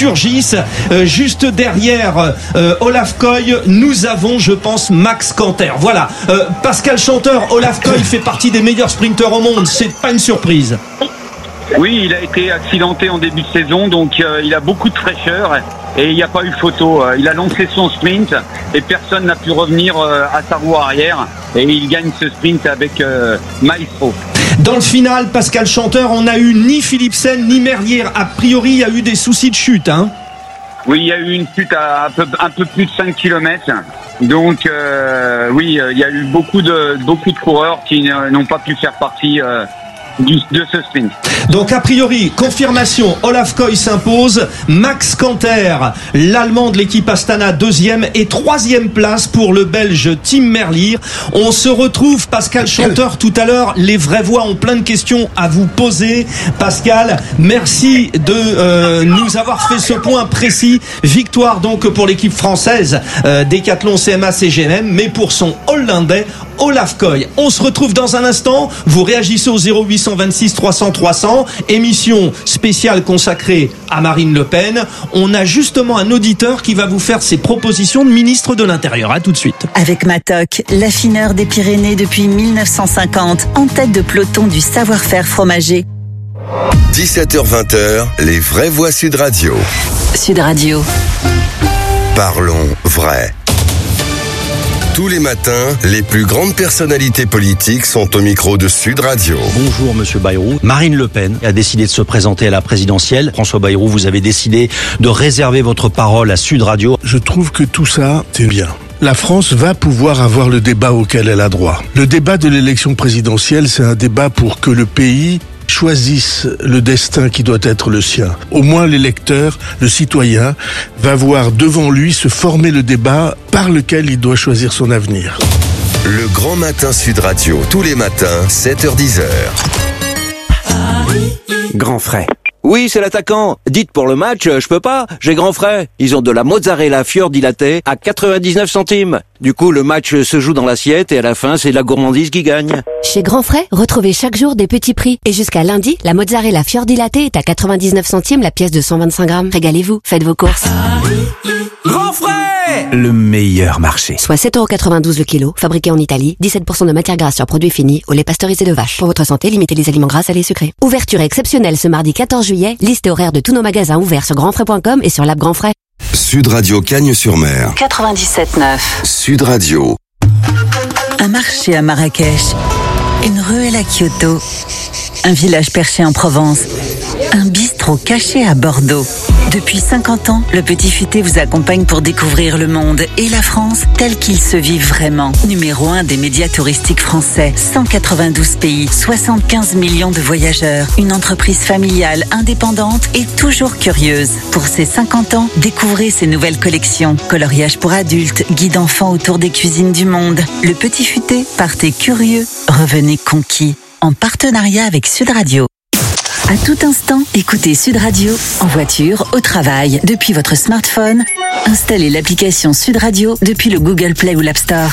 Sturgis. Juste derrière Olaf Koy, nous avons, je pense, Max Canter. Voilà, Pascal Chanteur, Olaf Koy fait partie des meilleurs sprinteurs au monde, c'est pas une surprise. Oui, il a été accidenté en début de saison, donc il a beaucoup de fraîcheur et il n'y a pas eu photo. Il a lancé son sprint et personne n'a pu revenir à sa roue arrière et il gagne ce sprint avec Maestro. Dans le final, Pascal Chanteur, on n'a eu ni Philipsen ni Merlier. A priori, il y a eu des soucis de chute, hein. Oui, il y a eu une chute à un peu plus de 5 km. Donc oui, il y a eu beaucoup de coureurs qui n'ont pas pu faire partie de ce sprint. Donc a priori, confirmation, Olaf Koy s'impose, Max Canter, l'Allemand de l'équipe Astana, 2e et 3e place pour le Belge Tim Merlier. On se retrouve, Pascal Chanteur, tout à l'heure. Les vraies voix ont plein de questions à vous poser. Pascal, merci de nous avoir fait ce point précis. Victoire donc pour l'équipe française Décathlon CMA CGM, mais pour son Hollandais Olaf Koy. On se retrouve dans un instant. Vous réagissez au 0826 300 300. Émission spéciale consacrée à Marine Le Pen. On a justement un auditeur qui va vous faire ses propositions de ministre de l'Intérieur. À tout de suite. Avec Matok, l'affineur des Pyrénées depuis 1950, en tête de peloton du savoir-faire fromager. 17h-20h, les vraies voix Sud Radio. Sud Radio. Parlons vrai. Tous les matins, les plus grandes personnalités politiques sont au micro de Sud Radio. Bonjour Monsieur Bayrou. Marine Le Pen a décidé de se présenter à la présidentielle. François Bayrou, vous avez décidé de réserver votre parole à Sud Radio. Je trouve que tout ça, c'est bien. La France va pouvoir avoir le débat auquel elle a droit. Le débat de l'élection présidentielle, c'est un débat pour que le pays choisisse le destin qui doit être le sien. Au moins l'électeur, le citoyen, va voir devant lui se former le débat par lequel il doit choisir son avenir. Le Grand Matin Sud Radio, tous les matins, 7h-10h. Grand frais. Oui, c'est l'attaquant. Dites pour le match, je peux pas, j'ai grand frais. Ils ont de la mozzarella fior dilatée à 99 centimes. Du coup, le match se joue dans l'assiette et à la fin, c'est la gourmandise qui gagne. Chez Grand Frais, retrouvez chaque jour des petits prix. Et jusqu'à lundi, la mozzarella fior dilatée est à 99 centimes la pièce de 125 grammes. Régalez-vous, faites vos courses. Grand frais! Le meilleur marché. Soit 7,92€ le kilo, fabriqué en Italie, 17% de matière grasse sur produits finis, au lait pasteurisé de vache. Pour votre santé, limitez les aliments gras, salés et sucrés. Ouverture exceptionnelle ce mardi 14 juillet, liste et horaire de tous nos magasins ouverts sur grandfrais.com et sur l'app Grand Frais. Sud Radio Cagnes-sur-Mer. 97.9. Sud Radio. Un marché à Marrakech. Une ruelle à Kyoto. Un village perché en Provence. Un bistrot caché à Bordeaux. Depuis 50 ans, le Petit Futé vous accompagne pour découvrir le monde et la France tel qu'il se vit vraiment. Numéro 1 des médias touristiques français, 192 pays, 75 millions de voyageurs. Une entreprise familiale, indépendante et toujours curieuse. Pour ses 50 ans, découvrez ses nouvelles collections. Coloriage pour adultes, guide enfants autour des cuisines du monde. Le Petit Futé, partez curieux, revenez conquis. En partenariat avec Sud Radio. À tout instant, écoutez Sud Radio, en voiture, au travail, depuis votre smartphone. Installez l'application Sud Radio depuis le Google Play ou l'App Store.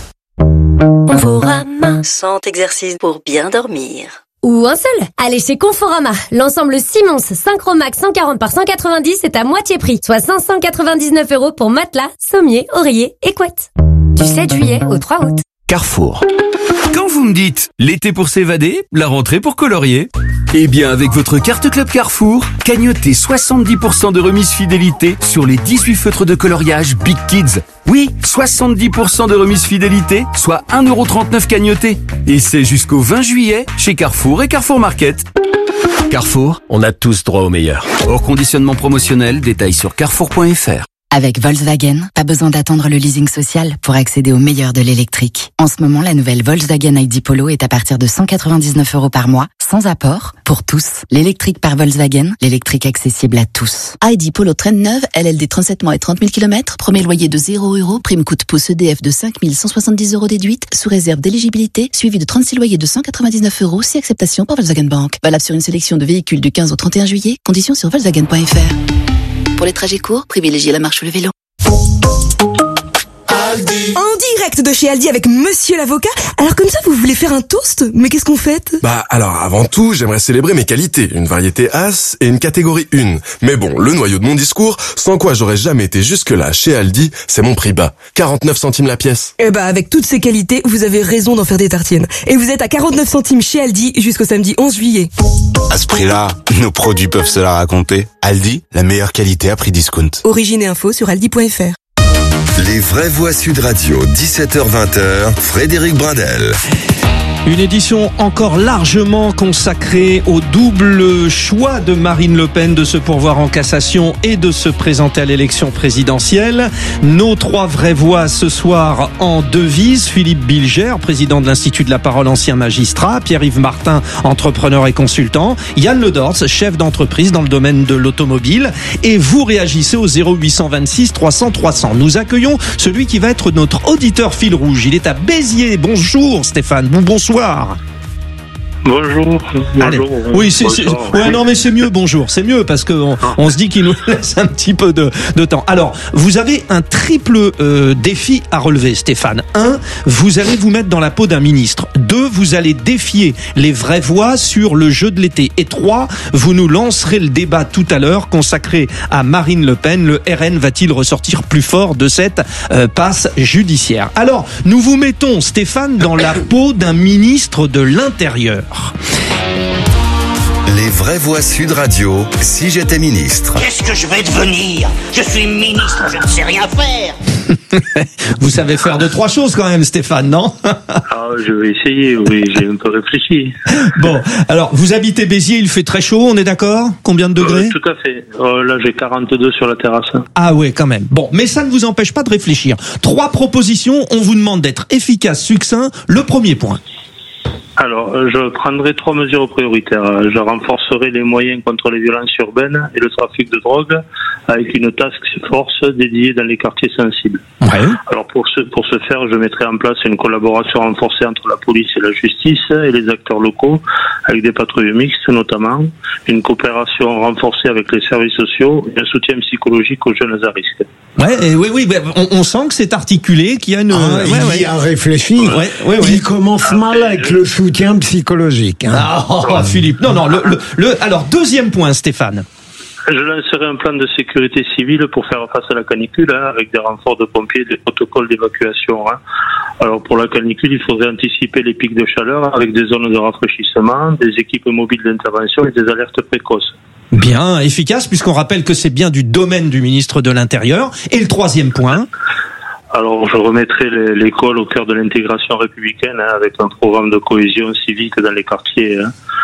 Conforama. 100 exercices pour bien dormir. Ou un seul. Allez chez Conforama. L'ensemble Simons Synchromax 140 par 190 est à moitié prix. Soit 599€ pour matelas, sommier, oreiller et couette. Du 7 juillet au 3 août. Carrefour. Quand vous me dites l'été pour s'évader, la rentrée pour colorier, eh bien avec votre carte Club Carrefour, cagnotez 70% de remise fidélité sur les 18 feutres de coloriage Big Kids. Oui, 70% de remise fidélité, soit 1,39€ cagnoté. Et c'est jusqu'au 20 juillet chez Carrefour et Carrefour Market. Carrefour, on a tous droit au meilleur. Hors conditionnement promotionnel, détails sur carrefour.fr. Avec Volkswagen, pas besoin d'attendre le leasing social pour accéder au meilleur de l'électrique. En ce moment, la nouvelle Volkswagen ID Polo est à partir de 199€ par mois, sans apport, pour tous. L'électrique par Volkswagen, l'électrique accessible à tous. ID Polo Trend neuve, LLD 37 mois et 30 000 km, premier loyer de 0€, prime coût pouce EDF de 5 170€ déduite, sous réserve d'éligibilité, suivi de 36 loyers de 199€, si acceptation par Volkswagen Bank. Valable sur une sélection de véhicules du 15 au 31 juillet, conditions sur Volkswagen.fr. Pour les trajets courts, privilégiez la marche ou le vélo. En direct de chez Aldi avec Monsieur l'avocat. Alors comme ça, vous voulez faire un toast? Mais qu'est-ce qu'on fête? Alors avant tout, j'aimerais célébrer mes qualités. Une variété As et une catégorie 1. Mais bon, le noyau de mon discours, sans quoi j'aurais jamais été jusque-là chez Aldi, c'est mon prix bas. 49 centimes la pièce. Avec toutes ces qualités, vous avez raison d'en faire des tartines. Et vous êtes à 49 centimes chez Aldi jusqu'au samedi 11 juillet. À ce prix-là, nos produits peuvent se la raconter. Aldi, la meilleure qualité à prix discount. Origine et info sur aldi.fr. Les vraies voix Sud Radio, 17h-20h, Frédéric Brindel. Une édition encore largement consacrée au double choix de Marine Le Pen de se pourvoir en cassation et de se présenter à l'élection présidentielle. Nos 3 vraies voix ce soir en devise. Philippe Bilger, président de l'Institut de la Parole, ancien magistrat. Pierre-Yves Martin, entrepreneur et consultant. Yann Le Dortz, chef d'entreprise dans le domaine de l'automobile. Et vous réagissez au 0826 300 300. Nous accueillons celui qui va être notre auditeur fil rouge. Il est à Béziers. Bonjour Stéphane. Bonsoir. Bonjour. Oui, non, mais c'est mieux. Bonjour, c'est mieux parce que on se dit qu'il nous laisse un petit peu de temps. Alors, vous avez un triple défi à relever, Stéphane. 1, vous allez vous mettre dans la peau d'un ministre. 2, vous allez défier les vraies voix sur le jeu de l'été. Et 3, vous nous lancerez le débat tout à l'heure consacré à Marine Le Pen. Le RN va-t-il ressortir plus fort de cette passe judiciaire? Alors, nous vous mettons, Stéphane, dans la peau d'un ministre de l'Intérieur. Les vraies voix Sud Radio, si j'étais ministre. Qu'est-ce que je vais devenir? Je suis ministre, je ne sais rien faire. Vous savez faire 2-3 choses quand même, Stéphane, non? Je vais essayer, oui, j'ai un peu réfléchi. Bon, alors, vous habitez Béziers, il fait très chaud, on est d'accord? Combien de degrés? Tout à fait. Là, j'ai 42 sur la terrasse. Ah ouais, quand même. Bon, mais ça ne vous empêche pas de réfléchir. 3 propositions, on vous demande d'être efficace, succinct. Le premier point. Alors, je prendrai 3 mesures prioritaires. Je renforcerai les moyens contre les violences urbaines et le trafic de drogue avec une task force dédiée dans les quartiers sensibles. Ouais. Alors, pour ce faire, je mettrai en place une collaboration renforcée entre la police et la justice et les acteurs locaux avec des patrouilles mixtes notamment, une coopération renforcée avec les services sociaux et un soutien psychologique aux jeunes à risque. Oui, on sent que c'est articulé, qu'il y a une... il y a réfléchi. Il commence mal avec le soutien psychologique. Philippe. Non, alors, deuxième point, Stéphane. Je lancerai un plan de sécurité civile pour faire face à la canicule, avec des renforts de pompiers, des protocoles d'évacuation. Alors pour la canicule, il faudrait anticiper les pics de chaleur avec des zones de rafraîchissement, des équipes mobiles d'intervention et des alertes précoces. Bien, efficace, puisqu'on rappelle que c'est bien du domaine du ministre de l'Intérieur. Et le troisième point? Alors, je remettrai l'école au cœur de l'intégration républicaine, avec un programme de cohésion civique dans les quartiers.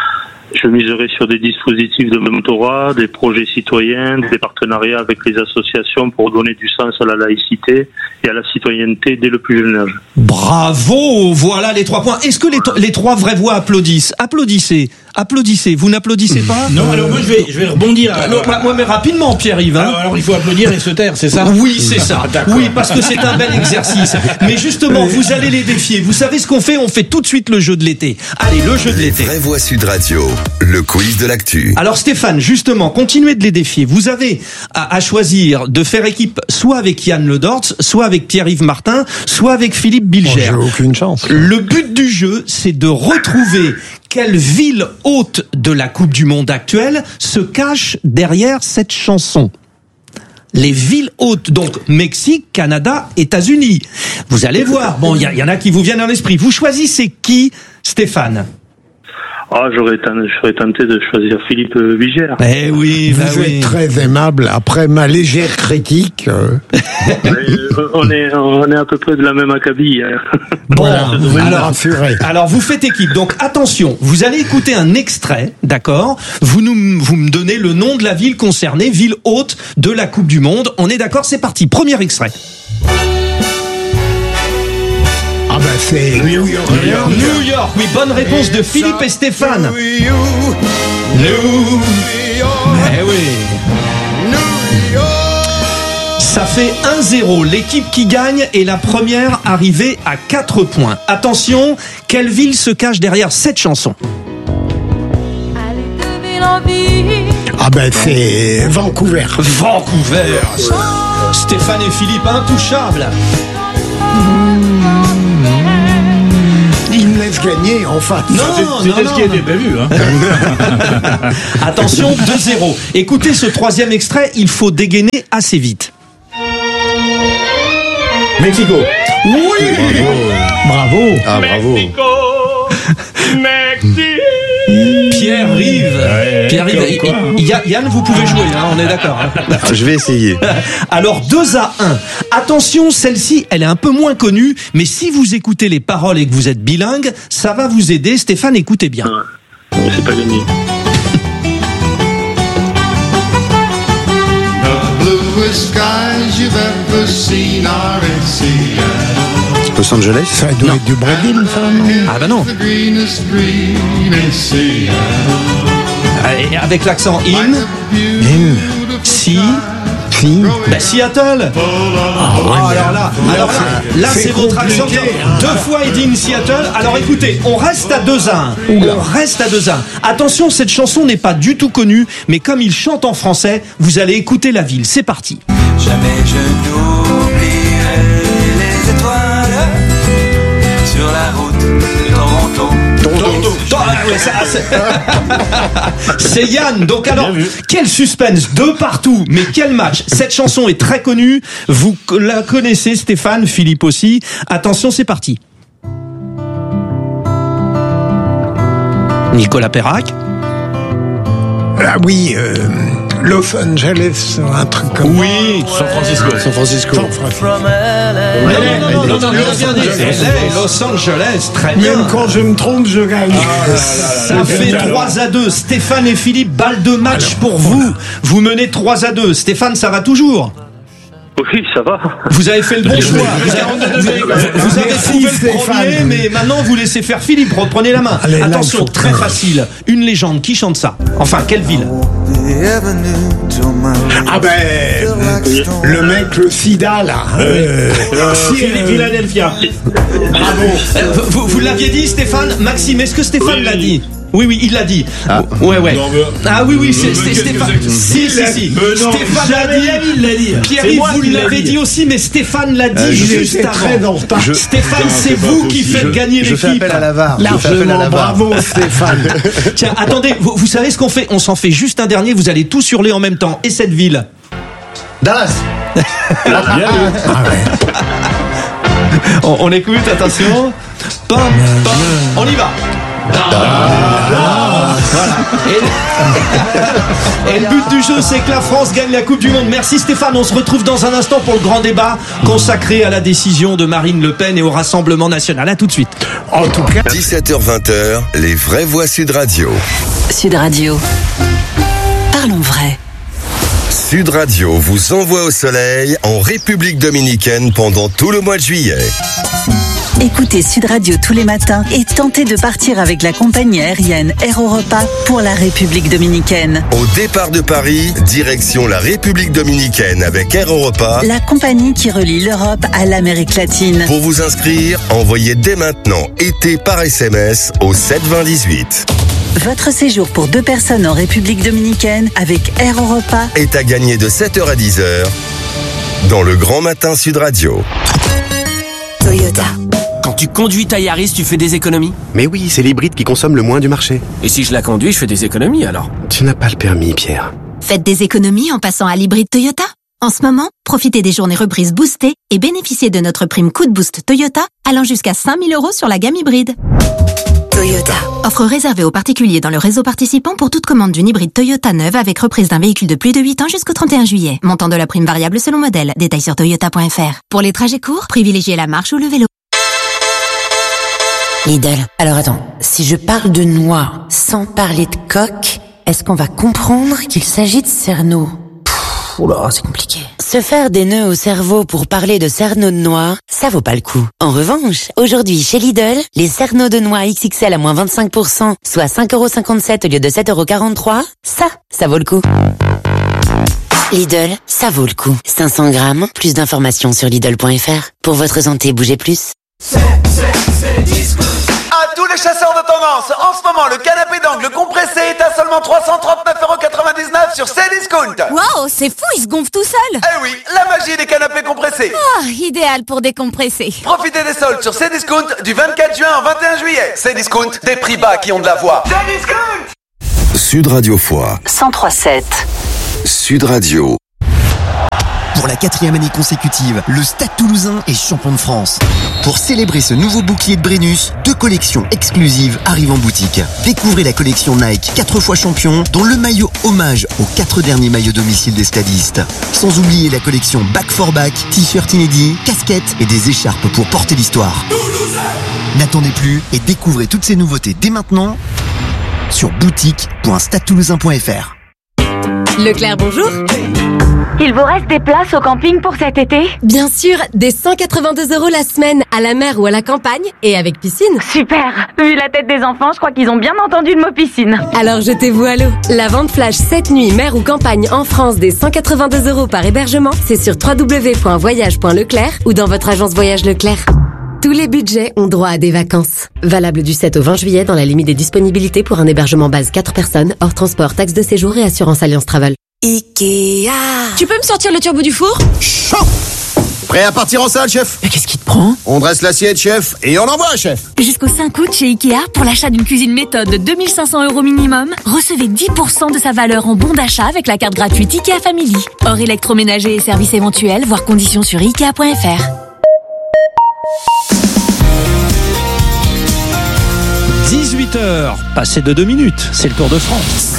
Je miserai sur des dispositifs de mentorat, des projets citoyens, des partenariats avec les associations pour donner du sens à la laïcité et à la citoyenneté dès le plus jeune âge. Bravo! Voilà les 3 points. Est-ce que les 3 vraies voix applaudissent? Applaudissez. Vous n'applaudissez pas? Non, alors moi je vais rebondir. Mais rapidement, Pierre-Yves. Alors il faut applaudir et se taire, c'est ça? Oui, c'est ça. Oui, parce que c'est un bel exercice. Mais justement, vous allez les défier. Vous savez ce qu'on fait? On fait tout de suite le jeu de l'été. Allez, le jeu de l'été. Vraie Voix Sud Radio, le quiz de l'actu. Alors Stéphane, justement, continuez de les défier. Vous avez à choisir de faire équipe soit avec Yann Le Dortz, soit avec Pierre-Yves Martin, soit avec Philippe Bilger. J'ai aucune chance. Le but du jeu, c'est de retrouver quelle ville hôte de la Coupe du Monde actuelle se cache derrière cette chanson. Les villes hôtes, donc Mexique, Canada, États-Unis. Vous allez voir, bon, il y en a qui vous viennent à l'esprit. Vous choisissez qui, Stéphane? J'aurais tenté de choisir Philippe Bilger. Eh oui, vous êtes très aimable. Après ma légère critique, on est à peu près de la même acabit. Bon, alors vous faites équipe. Donc attention, vous allez écouter un extrait, d'accord? Vous me donnez le nom de la ville concernée, ville hôte de la Coupe du Monde. On est d'accord? C'est parti. Premier extrait. C'est New York. New York, oui, bonne réponse de Philippe et Stéphane. New York. Eh oui. Ça fait 1-0. L'équipe qui gagne est la première arrivée à 4 points. Attention, quelle ville se cache derrière cette chanson? C'est Vancouver. Vancouver. Stéphane et Philippe intouchables. Il me laisse gagner, enfin. C'était ce qui était prévu. Attention, 2-0. Écoutez ce troisième extrait, il faut dégainer assez vite. Mexico. Oui. Bravo. Ah, bravo. Pierre-Yves. Yann, vous pouvez jouer, on est d'accord. Je vais essayer. Alors 2-1. Attention, celle-ci, elle est un peu moins connue, mais si vous écoutez les paroles et que vous êtes bilingue, ça va vous aider. Stéphane, écoutez bien. C'est pas gagné. Los Angeles? Ça doit être du Brésil, ça, non? Ah bah non. Et avec l'accent Seattle. Alors là c'est votre accent. 2 fois in Seattle. Alors écoutez, on reste à 2-1. Attention, cette chanson n'est pas du tout connue, mais comme il chante en français, vous allez écouter la ville. C'est parti. Jamais je n'oublierai les étoiles sur la route de Toronto. C'est Yann. Donc alors, quel suspense de partout. Mais quel match. Cette chanson est très connue. Vous la connaissez, Stéphane, Philippe aussi. Attention, c'est parti. Nicolas Perrac. Ah oui, Los Angeles, un truc comme San Francisco. Los Angeles, très bien. Même quand je me trompe, je gagne. Ça fait 3-2. Stéphane et Philippe, balle de match pour vous. Vous menez 3-2. Stéphane, ça va toujours? Oui, ça va. Vous avez fait le bon choix. Vous avez trouvé le premier, mais maintenant vous laissez faire Philippe. Reprenez la main. Allez, attention, très facile. Une légende. Qui chante ça? Enfin, quelle ville? Ah ben, le mec, le sida, là. Philadelphia. Bravo. Vous l'aviez dit, Stéphane? Maxime, est-ce que Stéphane l'a dit? Oui, il l'a dit. Ouais. Ah oui, c'est Stéphane. Si. Stéphane l'a dit. Pierre-Yves, vous l'avez dit aussi, mais Stéphane l'a dit juste avant. Stéphane, c'est vous qui faites gagner l'équipe. Je fais appel à la VAR. Largement, bravo, Stéphane. Tiens, attendez, vous savez ce qu'on fait? On s'en fait juste un dernier, vous allez tous hurler en même temps. Et cette ville? Dallas. On écoute, attention. On y va. Voilà. Et le but du jeu, c'est que la France gagne la Coupe du Monde. Merci Stéphane, on se retrouve dans un instant pour le grand débat consacré à la décision de Marine Le Pen et au Rassemblement National. À tout de suite. En tout cas, 17h-20h, les vraies voix Sud Radio. Sud Radio. Parlons vrai. Sud Radio vous envoie au soleil en République dominicaine pendant tout le mois de juillet. Écoutez Sud Radio tous les matins et tentez de partir avec la compagnie aérienne Air Europa pour la République dominicaine. Au départ de Paris, direction la République dominicaine avec Air Europa, la compagnie qui relie l'Europe à l'Amérique latine. Pour vous inscrire, envoyez dès maintenant été par SMS au 72018. Votre séjour pour 2 personnes en République dominicaine avec Air Europa est à gagner de 7h à 10h dans le Grand Matin Sud Radio. Toyota. Quand tu conduis ta Yaris, tu fais des économies? Mais oui, c'est l'hybride qui consomme le moins du marché. Et si je la conduis, je fais des économies alors? Tu n'as pas le permis, Pierre. Faites des économies en passant à l'hybride Toyota. En ce moment, profitez des journées reprises boostées et bénéficiez de notre prime coup de boost Toyota allant jusqu'à 5 000 € sur la gamme hybride. Toyota. Offre réservée aux particuliers dans le réseau participant pour toute commande d'une hybride Toyota neuve avec reprise d'un véhicule de plus de 8 ans jusqu'au 31 juillet. Montant de la prime variable selon modèle. Détails sur toyota.fr. Pour les trajets courts, privilégiez la marche ou le vélo. Lidl. Alors attends, si je parle de noix sans parler de coque, est-ce qu'on va comprendre qu'il s'agit de cerneau? Oula, c'est compliqué. Se faire des nœuds au cerveau pour parler de cerneau de noix, ça vaut pas le coup. En revanche, aujourd'hui chez Lidl, les cerneaux de noix XXL à moins 25%, soit 5,57 € au lieu de 7,43 €, ça vaut le coup. Lidl, ça vaut le coup. 500 grammes, plus d'informations sur Lidl.fr. Pour votre santé, bougez plus. C'est Discount. À tous les les chasseurs de tendance, en ce moment, le canapé d'angle compressé est à seulement 339,99€ sur Cdiscount. Wow, c'est fou, il se gonfle tout seul. Eh oui, la magie des canapés compressés. Ah, idéal pour décompresser. Profitez des soldes sur Cdiscount du 24 juin au 21 juillet. Cdiscount, des prix bas qui ont de la voix. Cdiscount. Sud Radio Foix. 103.7. Sud Radio. Pour la 4e année consécutive, le Stade Toulousain est champion de France. Pour célébrer ce nouveau bouclier de Brennus, 2 collections exclusives arrivent en boutique. Découvrez la collection Nike 4 fois champion, dont le maillot hommage aux 4 derniers maillots domicile des stadistes. Sans oublier la collection Back for Back, t-shirt inédits, casquettes et des écharpes pour porter l'histoire. N'attendez plus et découvrez toutes ces nouveautés dès maintenant sur boutique.stadetoulousain.fr. Leclerc, bonjour. Il vous reste des places au camping pour cet été? Bien sûr, des 182€ la semaine, à la mer ou à la campagne, et avec piscine. Super. Vu la tête des enfants, je crois qu'ils ont bien entendu le mot piscine. Alors jetez-vous à l'eau. La vente flash cette nuit, mer ou campagne en France des 182€ par hébergement, c'est sur www.voyage.leclerc ou dans votre agence Voyage Leclerc. Tous les budgets ont droit à des vacances. Valable du 7 au 20 juillet dans la limite des disponibilités pour un hébergement base 4 personnes, hors transport, taxe de séjour et assurance Alliance Travel. Ikea. Tu peux me sortir le turbo du four? Chaud. Prêt à partir en salle, chef? Mais qu'est-ce qui te prend? On dresse l'assiette, chef, et on envoie, chef. Jusqu'au 5 août chez Ikea, pour l'achat d'une cuisine méthode de 2500€ minimum, recevez 10% de sa valeur en bon d'achat avec la carte gratuite Ikea Family. Hors électroménager et services éventuels, voir conditions sur Ikea.fr. 18h, passé de 2 minutes, c'est le Tour de France.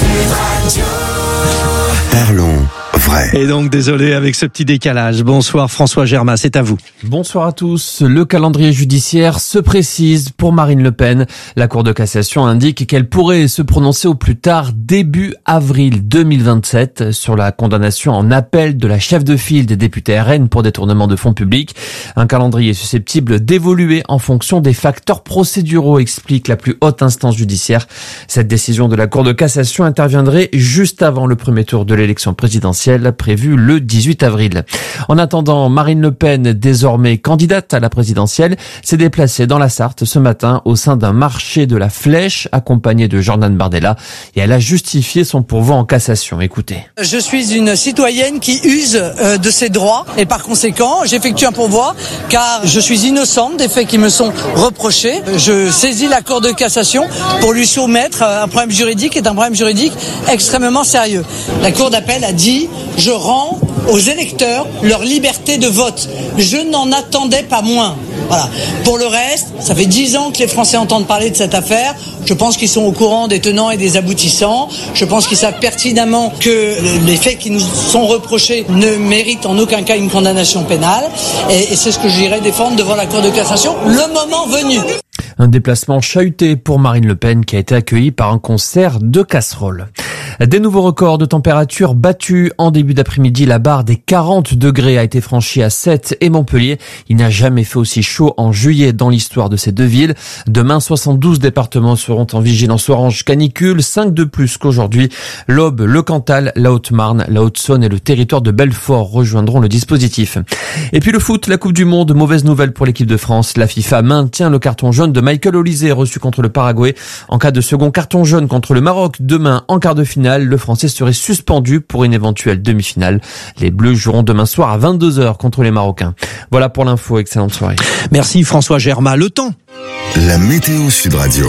Parlons vrai. Et donc, désolé avec ce petit décalage. Bonsoir François Germain, c'est à vous. Bonsoir à tous. Le calendrier judiciaire se précise pour Marine Le Pen. La Cour de cassation indique qu'elle pourrait se prononcer au plus tard début avril 2027 sur la condamnation en appel de la chef de file des députés RN pour détournement de fonds publics. Un calendrier susceptible d'évoluer en fonction des facteurs procéduraux, explique la plus haute instance judiciaire. Cette décision de la Cour de cassation interviendrait juste avant le premier tour de l'élection présidentielle prévue le 18 avril. En attendant, Marine Le Pen, désormais candidate à la présidentielle, s'est déplacée dans la Sarthe ce matin au sein d'un marché de la Flèche, accompagnée de Jordan Bardella, et elle a justifié son pourvoi en cassation. Écoutez. Je suis une citoyenne qui use de ses droits et par conséquent, j'effectue un pourvoi car je suis innocente des faits qui me sont reprochés. Je saisis la Cour de cassation pour lui soumettre un problème juridique, est un problème juridique extrêmement sérieux. La Cour d'appel a dit: je rends aux électeurs leur liberté de vote. Je n'en attendais pas moins. Voilà. Pour le reste, ça fait 10 ans que les Français entendent parler de cette affaire. Je pense qu'ils sont au courant des tenants et des aboutissants. Je pense qu'ils savent pertinemment que les faits qui nous sont reprochés ne méritent en aucun cas une condamnation pénale. Et c'est ce que j'irai défendre devant la Cour de cassation le moment venu. Un déplacement chahuté pour Marine Le Pen qui a été accueilli par un concert de casseroles. Des nouveaux records de température battus en début d'après-midi. La barre des 40 degrés a été franchie à Sète et Montpellier. Il n'a jamais fait aussi chaud en juillet dans l'histoire de ces deux villes. Demain, 72 départements seront en vigilance orange canicule, 5 de plus qu'aujourd'hui. L'Aube, le Cantal, la Haute-Marne, la Haute-Saône et le territoire de Belfort rejoindront le dispositif. Et puis le foot, la Coupe du Monde, mauvaise nouvelle pour l'équipe de France. La FIFA maintient le carton jaune de Michael Olise reçu contre le Paraguay. En cas de second carton jaune contre le Maroc, demain en quart de finale, le Français serait suspendu pour une éventuelle demi-finale. Les Bleus joueront demain soir à 22h contre les Marocains. Voilà pour l'info, excellente soirée. Merci François Germain. Le temps. La météo Sud Radio.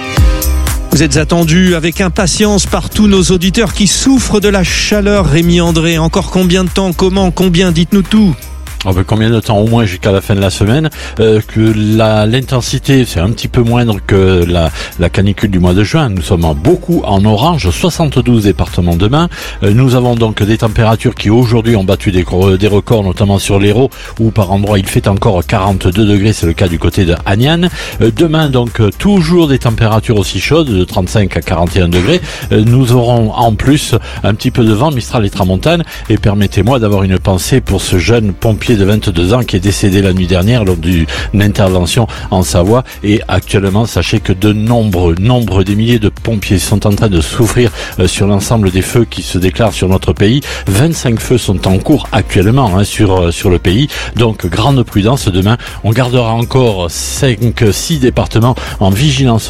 Vous êtes attendus avec impatience par tous nos auditeurs qui souffrent de la chaleur. Rémi André, encore combien de temps, comment, combien, dites-nous tout. Combien de temps? Au moins jusqu'à la fin de la semaine. Que l'intensité, c'est un petit peu moindre que la canicule du mois de juin. Nous sommes beaucoup en orange, 72 départements demain. Nous avons donc des températures qui aujourd'hui ont battu des records, notamment sur l'Hérault, où par endroit il fait encore 42 degrés, c'est le cas du côté de Agnan. Demain donc toujours des températures aussi chaudes, de 35 à 41 degrés. Nous aurons en plus un petit peu de vent, Mistral et Tramontane. Et permettez-moi d'avoir une pensée pour ce jeune pompier policier de 22 ans qui est décédé la nuit dernière lors d'une intervention en Savoie. Et actuellement, sachez que de nombreux des milliers de pompiers sont en train de souffrir sur l'ensemble des feux qui se déclarent sur notre pays. 25 feux sont en cours actuellement sur le pays. Donc grande prudence. Demain, on gardera encore 6 départements en vigilance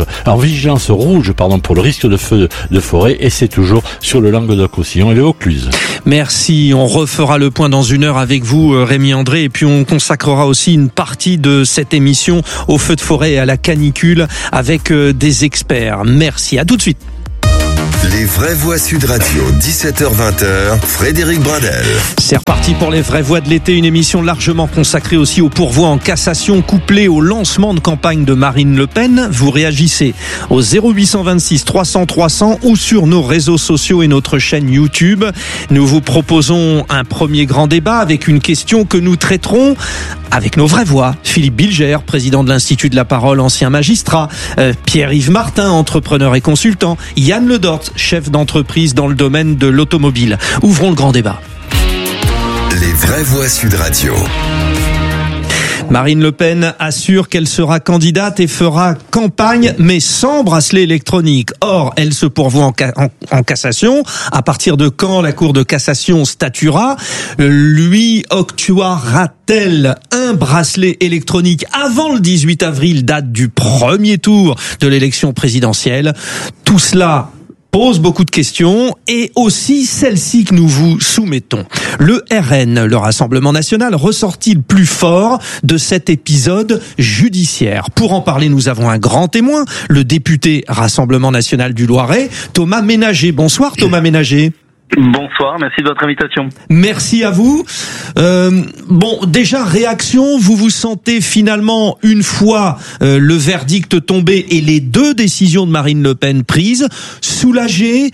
rouge pour le risque de feu de forêt, et c'est toujours sur le Languedoc-Roussillon et le Vaucluse. Merci, on refera le point dans 1 heure avec vous, Rémi André, et puis on consacrera aussi une partie de cette émission aux feux de forêt et à la canicule avec des experts. Merci, à tout de suite. Les vraies voix Sud Radio, 17h-20h, Frédéric Bradel. C'est reparti pour les vraies voix de l'été, une émission largement consacrée aussi au pourvoi en cassation couplé au lancement de campagne de Marine Le Pen. Vous réagissez au 0826 300 300 ou sur nos réseaux sociaux et notre chaîne YouTube. Nous vous proposons un premier grand débat avec une question que nous traiterons avec nos vraies voix. Philippe Bilger, président de l'Institut de la Parole, ancien magistrat. Pierre-Yves Martin, entrepreneur et consultant. Yann Ledort, chef d'entreprise dans le domaine de l'automobile. Ouvrons le grand débat. Les vraies voix Sud Radio. Marine Le Pen assure qu'elle sera candidate et fera campagne, mais sans bracelet électronique. Or, elle se pourvoit en cassation. À partir de quand la Cour de cassation statuera? Lui octroiera-t-elle un bracelet électronique avant le 18 avril, date du premier tour de l'élection présidentielle? Tout cela pose beaucoup de questions, et aussi celle-ci que nous vous soumettons. Le RN, le Rassemblement National, ressort-il plus fort de cet épisode judiciaire? Pour en parler, nous avons un grand témoin, le député Rassemblement National du Loiret, Thomas Ménager. Bonsoir Thomas Ménager. Bonsoir, merci de votre invitation. Merci à vous. Déjà, réaction, vous vous sentez finalement, une fois le verdict tombé et les 2 décisions de Marine Le Pen prises, soulagé,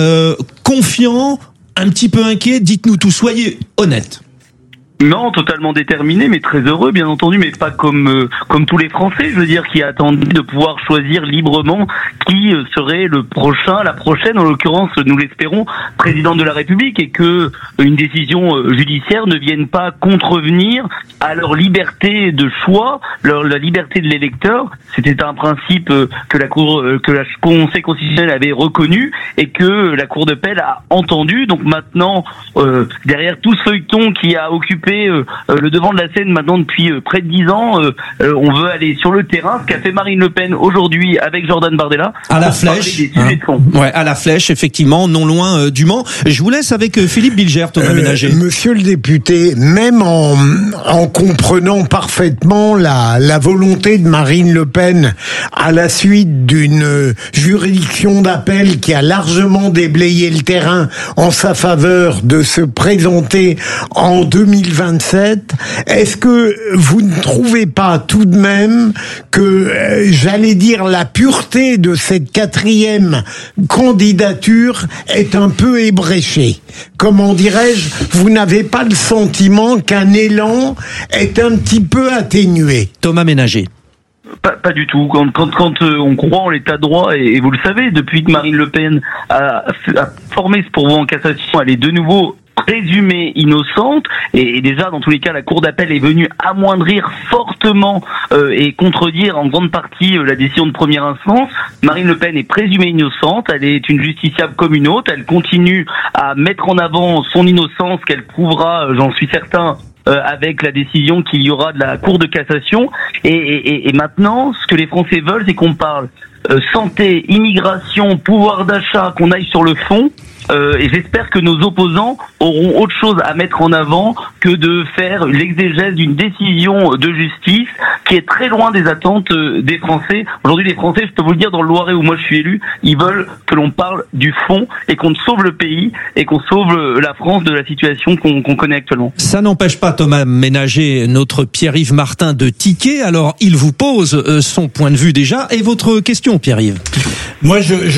confiant, un petit peu inquiet? Dites-nous tout, soyez honnête. Non, totalement déterminé, mais très heureux, bien entendu, mais pas comme tous les Français, je veux dire, qui attendent de pouvoir choisir librement qui serait le prochain, la prochaine, en l'occurrence, nous l'espérons, président de la République, et que une décision judiciaire ne vienne pas contrevenir à leur liberté de choix, la liberté de l'électeur. C'était un principe que le Conseil constitutionnel avait reconnu et que la Cour d'appel a entendu. Donc maintenant, derrière tout ce feuilleton qui a occupé le devant de la scène maintenant depuis près de 10 ans, on veut aller sur le terrain, ce qu'a fait Marine Le Pen aujourd'hui avec Jordan Bardella. À la flèche. À la flèche, effectivement, non loin du Mans. Je vous laisse avec Philippe Bilger, Thomas Ménager. Monsieur le député, même en comprenant parfaitement la volonté de Marine Le Pen à la suite d'une juridiction d'appel qui a largement déblayé le terrain en sa faveur de se présenter en 2027, est-ce que vous ne trouvez pas tout de même que, j'allais dire, la pureté de cette 4e candidature est un peu ébréchée? Comment dirais-je, vous n'avez pas le sentiment qu'un élan est un petit peu atténué? Thomas Ménager. Pas du tout. Quand on croit en l'état de droit, et vous le savez, depuis que Marine Le Pen a formé ce pourvoi en cassation, elle est de nouveau présumée innocente, et déjà dans tous les cas la Cour d'appel est venue amoindrir fortement et contredire en grande partie la décision de première instance. Marine Le Pen est présumée innocente, elle est une justiciable comme une autre, elle continue à mettre en avant son innocence qu'elle prouvera, j'en suis certain, avec la décision qu'il y aura de la Cour de cassation, et maintenant ce que les Français veulent, c'est qu'on parle santé, immigration, pouvoir d'achat, qu'on aille sur le fond. Et j'espère que nos opposants auront autre chose à mettre en avant que de faire l'exégèse d'une décision de justice qui est très loin des attentes des Français. Aujourd'hui, les Français, je peux vous le dire, dans le Loiret où moi je suis élu, ils veulent que l'on parle du fond et qu'on sauve le pays et qu'on sauve la France de la situation qu'on connaît actuellement. Ça n'empêche pas Thomas Ménager, notre Pierre-Yves Martin, de tiquer. Alors, il vous pose son point de vue déjà. Et votre question, Pierre-Yves? Moi,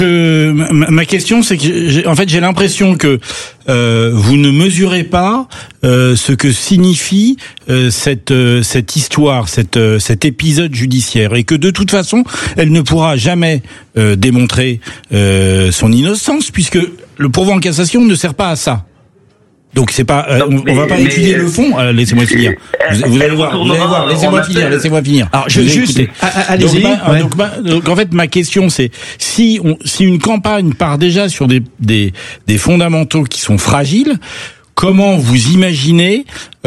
ma question, c'est que en fait, j'ai l'impression que vous ne mesurez pas ce que signifie cette histoire, cet épisode judiciaire, et que de toute façon, elle ne pourra jamais démontrer son innocence, puisque le pourvoi en cassation ne sert pas à ça. Donc c'est pas, on va pas étudier le fond. Laissez-moi finir. Vous allez voir. Laissez-moi finir. Alors allez-y. Donc en fait, ma question c'est si une campagne part déjà sur des fondamentaux qui sont fragiles, comment vous imaginez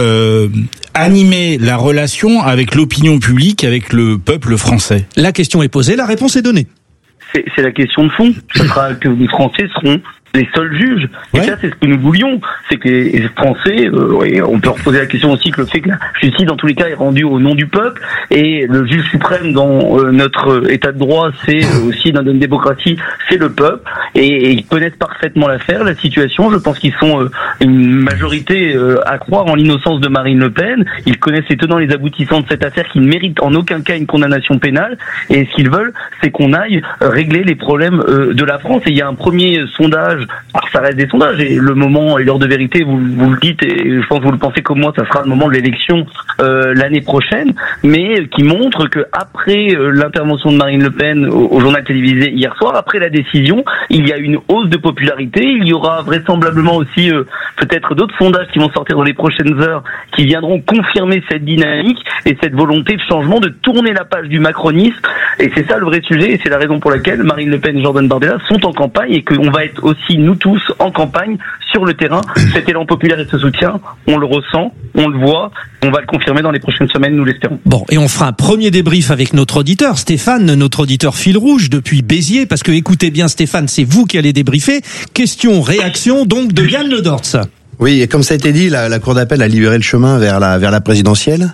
animer la relation avec l'opinion publique, avec le peuple français? La question est posée, la réponse est donnée. C'est la question de fond. Ce sera que les Français seront les seuls juges. Et ça, c'est ce que nous voulions. C'est que les Français, on peut reposer la question aussi que le fait que la justice, dans tous les cas, est rendue au nom du peuple. Et le juge suprême dans notre état de droit, c'est aussi dans une démocratie, c'est le peuple. Et ils connaissent parfaitement l'affaire, la situation. Je pense qu'ils sont une majorité à croire en l'innocence de Marine Le Pen. Ils connaissent les tenants et les aboutissants de cette affaire qui ne mérite en aucun cas une condamnation pénale. Et ce qu'ils veulent, c'est qu'on aille régler les problèmes de la France. Et il y a un premier sondage. Alors ça reste des sondages et le moment et l'heure de vérité, vous le dites et je pense que vous le pensez comme moi, ça sera le moment de l'élection l'année prochaine, mais qui montre que après l'intervention de Marine Le Pen au journal télévisé hier soir, après la décision, il y a une hausse de popularité. Il y aura vraisemblablement aussi peut-être d'autres sondages qui vont sortir dans les prochaines heures qui viendront confirmer cette dynamique et cette volonté de changement, de tourner la page du macronisme. Et c'est ça le vrai sujet et c'est la raison pour laquelle Marine Le Pen et Jordan Bardella sont en campagne et qu'on va être aussi nous tous en campagne sur le terrain. Cet élan populaire et ce soutien, on le ressent, on le voit, on va le confirmer dans les prochaines semaines, nous l'espérons. Bon, et on fera un premier débrief avec notre auditeur, Stéphane, notre auditeur fil rouge depuis Béziers, parce que écoutez bien Stéphane, c'est vous qui allez débriefer. Question, réaction donc de Yann Le Dortz. Oui, et comme ça a été dit, la Cour d'appel a libéré le chemin vers la présidentielle.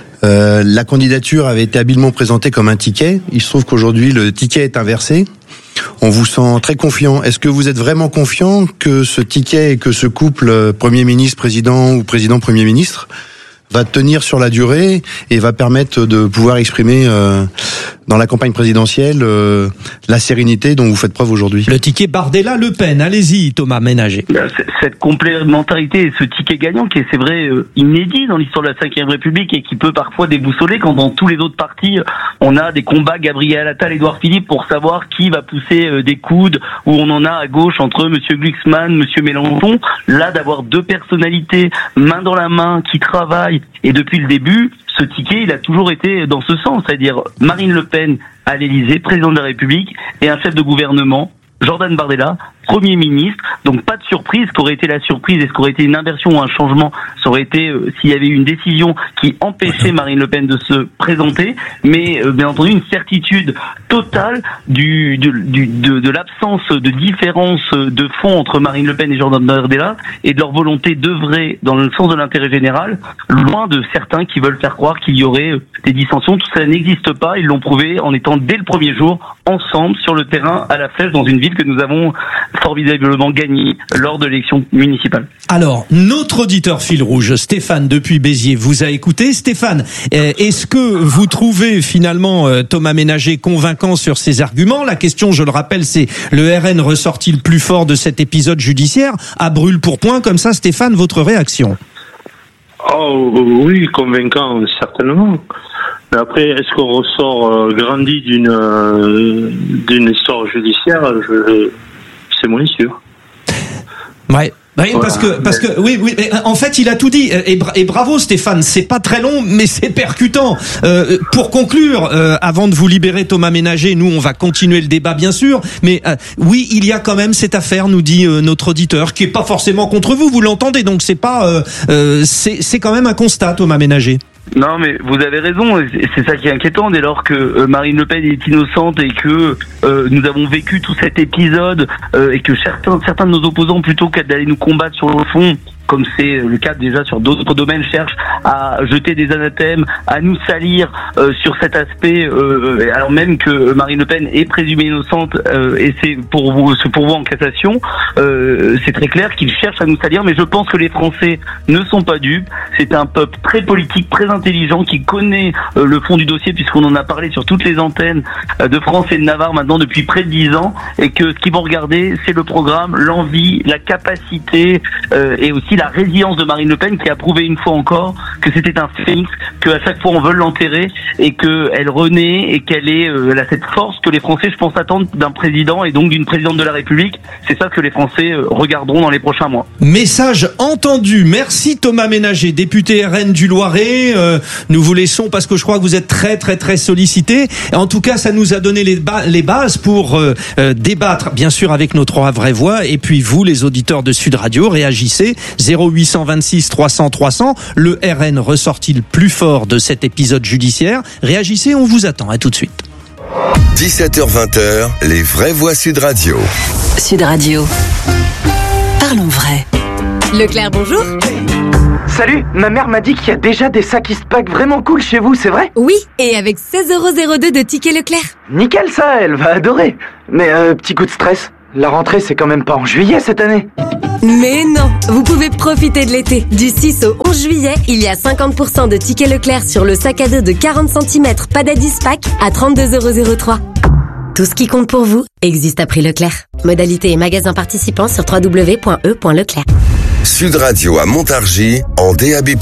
La candidature avait été habilement présentée comme un ticket. Il se trouve qu'aujourd'hui, le ticket est inversé. On vous sent très confiant. Est-ce que vous êtes vraiment confiant que ce ticket et que ce couple Premier ministre-président ou président-Premier ministre va tenir sur la durée et va permettre de pouvoir exprimer dans la campagne présidentielle la sérénité dont vous faites preuve aujourd'hui? Le ticket Bardella-Le Pen, allez-y Thomas Ménager. Cette complémentarité et ce ticket gagnant qui est, c'est vrai, inédit dans l'histoire de la Ve République et qui peut parfois déboussoler quand dans tous les autres partis on a des combats Gabriel Attal, Édouard Philippe pour savoir qui va pousser des coudes, où on en a à gauche entre Monsieur Glucksmann, Monsieur Mélenchon. Là, d'avoir deux personnalités main dans la main qui travaillent et depuis le début, ce ticket, il a toujours été dans ce sens, c'est-à-dire Marine Le Pen à l'Élysée, président de la République, et un chef de gouvernement, Jordan Bardella, Premier ministre. Donc pas de surprise. Ce qu'aurait été la surprise et ce qu'aurait été une inversion ou un changement, ça aurait été s'il y avait eu une décision qui empêchait Marine Le Pen de se présenter, mais bien entendu une certitude totale de l'absence de différence de fond entre Marine Le Pen et Jordan Bardella et de leur volonté d'œuvrer dans le sens de l'intérêt général, loin de certains qui veulent faire croire qu'il y aurait des dissensions. Tout ça n'existe pas. Ils l'ont prouvé en étant dès le premier jour ensemble sur le terrain à la flèche dans une ville que nous avons formidablement gagné lors de l'élection municipale. Alors, notre auditeur fil rouge, Stéphane depuis Béziers, vous a écouté. Stéphane, est-ce que vous trouvez finalement Thomas Ménager convaincant sur ses arguments? La question, je le rappelle, c'est le RN ressorti le plus fort de cet épisode judiciaire. À brûle pour point, comme ça, Stéphane, votre réaction? Oh oui, convaincant, certainement. Mais après, est-ce qu'on ressort grandi d'une histoire judiciaire? C'est moins sûr. Ouais. Oui, parce que oui, en fait, il a tout dit et bravo Stéphane, c'est pas très long mais c'est percutant. Pour conclure, avant de vous libérer Thomas Ménager, nous on va continuer le débat bien sûr, mais oui, il y a quand même cette affaire, nous dit notre auditeur, qui est pas forcément contre vous, vous l'entendez, donc c'est pas c'est quand même un constat, Thomas Ménager. Non, mais vous avez raison, c'est ça qui est inquiétant dès lors que Marine Le Pen est innocente et que nous avons vécu tout cet épisode et que certains de nos opposants, plutôt qu'à d'aller nous combattre sur le fond, comme c'est le cas déjà sur d'autres domaines, cherchent à jeter des anathèmes, à nous salir sur cet aspect, alors même que Marine Le Pen est présumée innocente et c'est pour vous en cassation. C'est très clair qu'ils cherchent à nous salir, mais je pense que les Français ne sont pas dupes. C'est un peuple très politique, très intelligent, qui connaît le fond du dossier, puisqu'on en a parlé sur toutes les antennes de France et de Navarre maintenant depuis près de 10 ans, et que ce qu'ils vont regarder, c'est le programme, l'envie, la capacité et aussi la résilience de Marine Le Pen, qui a prouvé une fois encore que c'était un phénix, qu'à chaque fois on veut l'enterrer et qu'elle renaît et qu'elle elle a cette force que les Français, je pense, attendent d'un président et donc d'une présidente de la République. C'est ça que les Français regarderont dans les prochains mois. Message entendu. Merci Thomas Ménager, député RN du Loiret. Nous vous laissons parce que je crois que vous êtes très très très sollicité. En tout cas, ça nous a donné les bases pour débattre, bien sûr, avec nos trois vraies voix. Et puis vous, les auditeurs de Sud Radio, réagissez. 0826 300 300. Le RN ressort-il plus fort de cet épisode judiciaire? Réagissez, on vous attend. À tout de suite. 17h-20h, les vraies voix Sud Radio. Sud Radio. Parlons vrai. Leclerc, bonjour. Salut, ma mère m'a dit qu'il y a déjà des sacs Eastpak vraiment cool chez vous, c'est vrai? Oui, et avec 16,02€ de tickets Leclerc. Nickel ça, elle va adorer. Mais petit coup de stress, la rentrée c'est quand même pas en juillet cette année. Mais non, vous pouvez profiter de l'été. Du 6 au 11 juillet, il y a 50% de tickets Leclerc sur le sac à dos de 40 cm Padad Eastpak à 32,03€. Tout ce qui compte pour vous existe à prix Leclerc. Modalité et magasin participants sur www.e.leclerc. Sud Radio à Montargis en DAB+.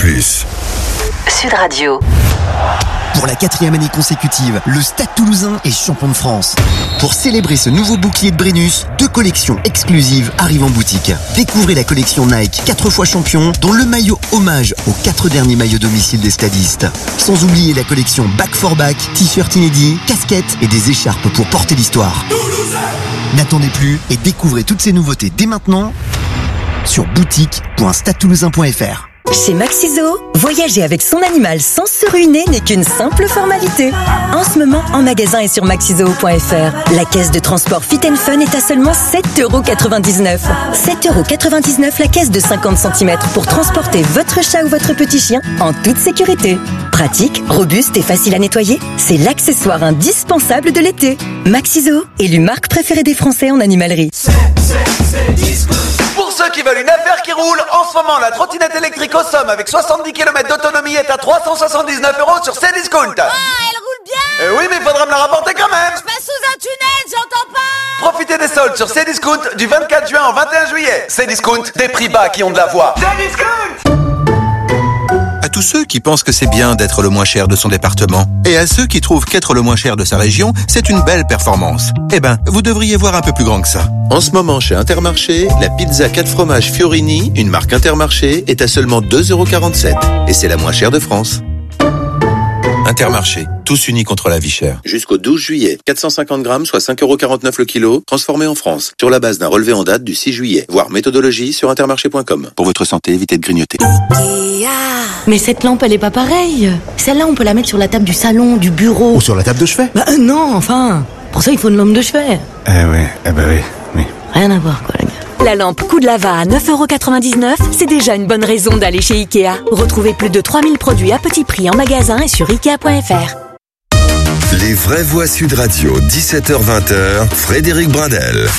Sud Radio. Pour la 4e année consécutive, le Stade Toulousain est champion de France. Pour célébrer ce nouveau bouclier de Brennus, 2 collections exclusives arrivent en boutique. Découvrez la collection Nike 4 fois champion, dont le maillot hommage aux 4 derniers maillots domicile des stadistes. Sans oublier la collection Back for Back, t-shirt inédits, casquettes et des écharpes pour porter l'histoire. N'attendez plus et découvrez toutes ces nouveautés dès maintenant sur boutique.stadetoulousain.fr. Chez Maxiso, voyager avec son animal sans se ruiner n'est qu'une simple formalité. En ce moment, en magasin et sur maxiso.fr, la caisse de transport Fit & Fun est à seulement 7,99€. 7,99€ la caisse de 50 cm pour transporter votre chat ou votre petit chien en toute sécurité. Pratique, robuste et facile à nettoyer, c'est l'accessoire indispensable de l'été. Maxiso, élu marque préférée des Français en animalerie. Pour ceux qui veulent une affaire qui roule, en ce moment la trottinette électrique au Somme avec 70 km d'autonomie est à 379€ sur Cdiscount. Ah, elle roule bien. Oui, mais il faudra me la rapporter quand même. Je passe sous un tunnel, j'entends pas. Profitez des soldes sur Cdiscount du 24 juin au 21 juillet. Cdiscount, des prix bas qui ont de la voix. Cdiscount. À tous ceux qui pensent que c'est bien d'être le moins cher de son département, et à ceux qui trouvent qu'être le moins cher de sa région, c'est une belle performance. Eh ben, vous devriez voir un peu plus grand que ça. En ce moment, chez Intermarché, la pizza 4 fromages Fiorini, une marque Intermarché, est à seulement 2,47€. Et c'est la moins chère de France. Intermarché, tous unis contre la vie chère. Jusqu'au 12 juillet, 450 grammes, soit 5,49€ le kilo, transformé en France, sur la base d'un relevé en date du 6 juillet. Voir méthodologie sur intermarché.com. Pour votre santé, évitez de grignoter. Mais cette lampe, elle est pas pareille. Celle-là, on peut la mettre sur la table du salon, du bureau. Ou sur la table de chevet. Bah non, enfin. Pour ça, il faut une lampe de chevet. Oui. Rien à voir, quoi, les gars. La lampe coup de lava à 9,99€, c'est déjà une bonne raison d'aller chez Ikea. Retrouvez plus de 3000 produits à petit prix en magasin et sur Ikea.fr. Les vraies voix Sud Radio, 17h-20h, Frédéric Brindel.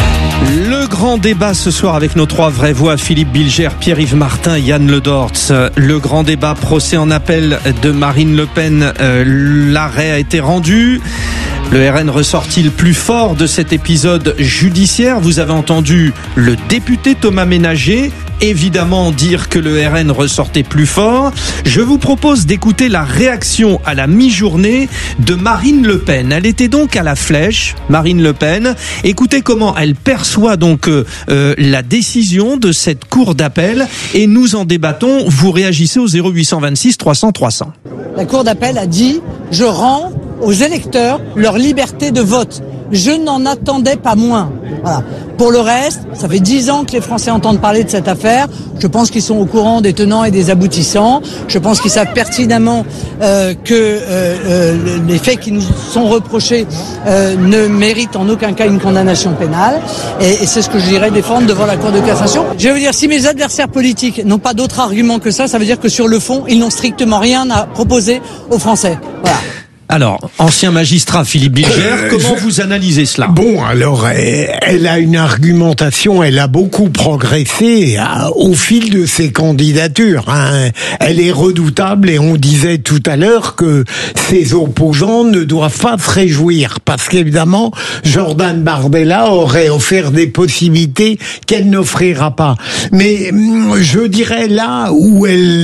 Le grand débat ce soir avec nos trois vraies voix, Philippe Bilger, Pierre-Yves Martin, Yann Le Dortz. Le grand débat, procès en appel de Marine Le Pen. L'arrêt a été rendu. Le RN ressort-il plus fort de cet épisode judiciaire? Vous avez entendu le député Thomas Ménager évidemment dire que le RN ressortait plus fort. Je vous propose d'écouter la réaction à la mi-journée de Marine Le Pen. Elle était donc à la Flèche, Marine Le Pen. Écoutez comment elle perçoit donc la décision de cette cour d'appel et nous en débattons. Vous réagissez au 0826 300 300. La cour d'appel a dit « Je rends aux électeurs leur liberté de vote ». Je n'en attendais pas moins. Voilà. Pour le reste, ça fait 10 ans que les Français entendent parler de cette affaire. Je pense qu'ils sont au courant des tenants et des aboutissants. Je pense qu'ils savent pertinemment que les faits qui nous sont reprochés ne méritent en aucun cas une condamnation pénale. Et c'est ce que je dirais défendre devant la Cour de cassation. Je veux dire, si mes adversaires politiques n'ont pas d'autre argument que ça veut dire que sur le fond, ils n'ont strictement rien à proposer aux Français. Voilà. Alors, ancien magistrat Philippe Bilger, comment vous analysez cela? Bon, alors, elle a une argumentation, elle a beaucoup progressé au fil de ses candidatures. Hein. Elle est redoutable et on disait tout à l'heure que ses opposants ne doivent pas se réjouir parce qu'évidemment, Jordan Bardella aurait offert des possibilités qu'elle n'offrira pas. Mais je dirais là où elle me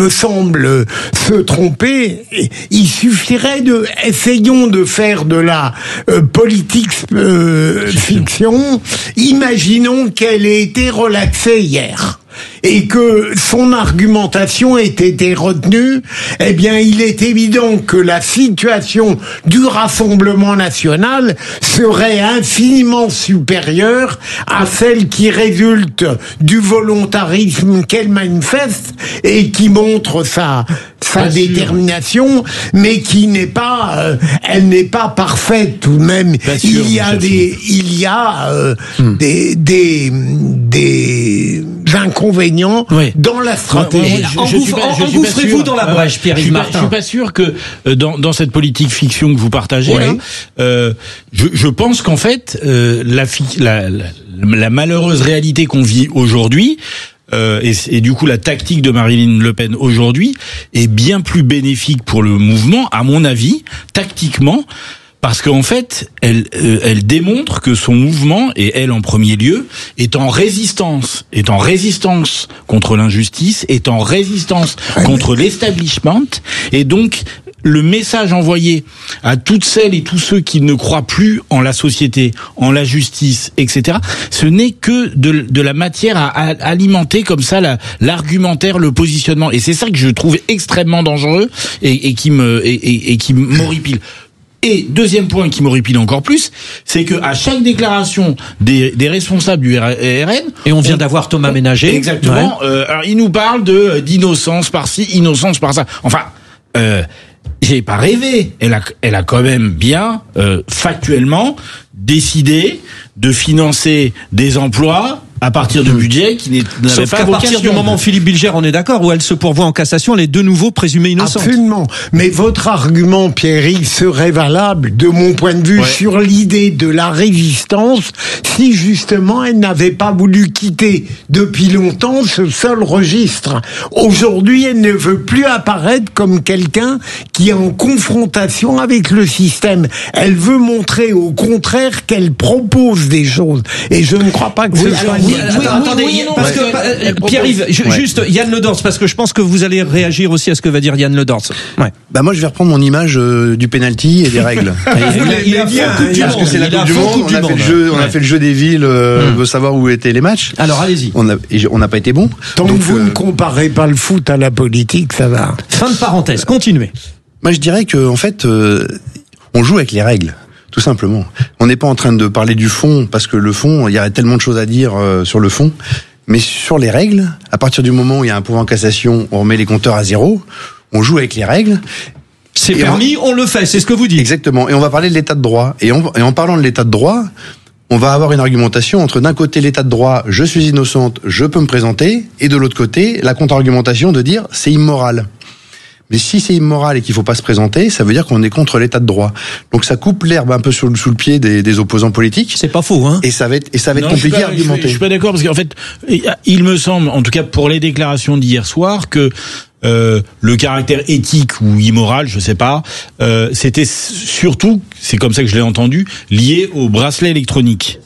me semble se tromper. Il suffirait essayons de faire de la politique fiction. Imaginons qu'elle ait été relaxée hier et que son argumentation ait été retenue. Eh bien, il est évident que la situation du Rassemblement national serait infiniment supérieure à celle qui résulte du volontarisme qu'elle manifeste et qui montre sa détermination, mais qui n'est pas, elle n'est pas parfaite tout de même. Il y a des inconvénients dans la stratégie. Engouffrez-vous dans la brèche, Pierre-Yves Martin. Je suis pas sûr que dans cette politique fiction que vous partagez, je pense qu'en fait la malheureuse réalité qu'on vit aujourd'hui, et du coup la tactique de Marine Le Pen aujourd'hui est bien plus bénéfique pour le mouvement, à mon avis, tactiquement, parce qu'en fait, elle démontre que son mouvement, et elle en premier lieu, est en résistance contre l'injustice, est en résistance contre l'establishment, et donc le message envoyé à toutes celles et tous ceux qui ne croient plus en la société, en la justice, etc., ce n'est que de la matière à alimenter comme ça l'argumentaire, le positionnement. Et c'est ça que je trouve extrêmement dangereux et qui m'horripile. Et deuxième point qui m'horripile encore plus, c'est que à chaque déclaration des responsables du RN, et on vient d'avoir Thomas Ménager, exactement, alors il nous parle d'innocence par-ci, innocence par-ça. Enfin, j'ai pas rêvé. Elle a quand même bien factuellement décidé de financer des emplois à partir de budget qui n'avait pas vocation. Sauf qu'à partir du moment, Philippe Bilger, on est d'accord, où elle se pourvoit en cassation, elle est de nouveau présumée innocente. Absolument. Mais votre argument, Pierre-Yves, serait valable, de mon point de vue, sur l'idée de la résistance, si justement elle n'avait pas voulu quitter depuis longtemps ce seul registre. Aujourd'hui, elle ne veut plus apparaître comme quelqu'un qui est en confrontation avec le système. Elle veut montrer au contraire qu'elle propose des choses. Et je ne crois pas que ce soit... Attendez, parce que Pierre-Yves, juste Yann Le Dors, parce que je pense que vous allez réagir aussi à ce que va dire Yann Le Dors. Bah moi je vais reprendre mon image du penalty et des règles. Il a bien, parce que c'est la Coupe du Monde. On a fait le jeu des villes, veut savoir où étaient les matchs. Alors allez-y. On n'a pas été bon. Tant que vous ne comparez pas le foot à la politique, ça va. Fin de parenthèse. Continuez. Moi je dirais que en fait, on joue avec les règles. Tout simplement. On n'est pas en train de parler du fond, parce que le fond, il y aurait tellement de choses à dire sur le fond. Mais sur les règles, à partir du moment où il y a un pouvoir en cassation, on remet les compteurs à zéro, on joue avec les règles. C'est permis, on le fait, c'est ce que vous dites. Exactement. Et on va parler de l'état de droit. Et en parlant de l'état de droit, on va avoir une argumentation entre d'un côté l'état de droit, je suis innocente, je peux me présenter, et de l'autre côté, la contre-argumentation de dire c'est immoral. Mais si c'est immoral et qu'il faut pas se présenter, ça veut dire qu'on est contre l'état de droit. Donc ça coupe l'herbe un peu sous le pied des opposants politiques. C'est pas faux, hein. Et ça va être compliqué à argumenter. Je suis pas d'accord parce qu'en fait, il me semble, en tout cas pour les déclarations d'hier soir, que le caractère éthique ou immoral, je sais pas, c'était surtout, c'est comme ça que je l'ai entendu, lié au bracelet électronique.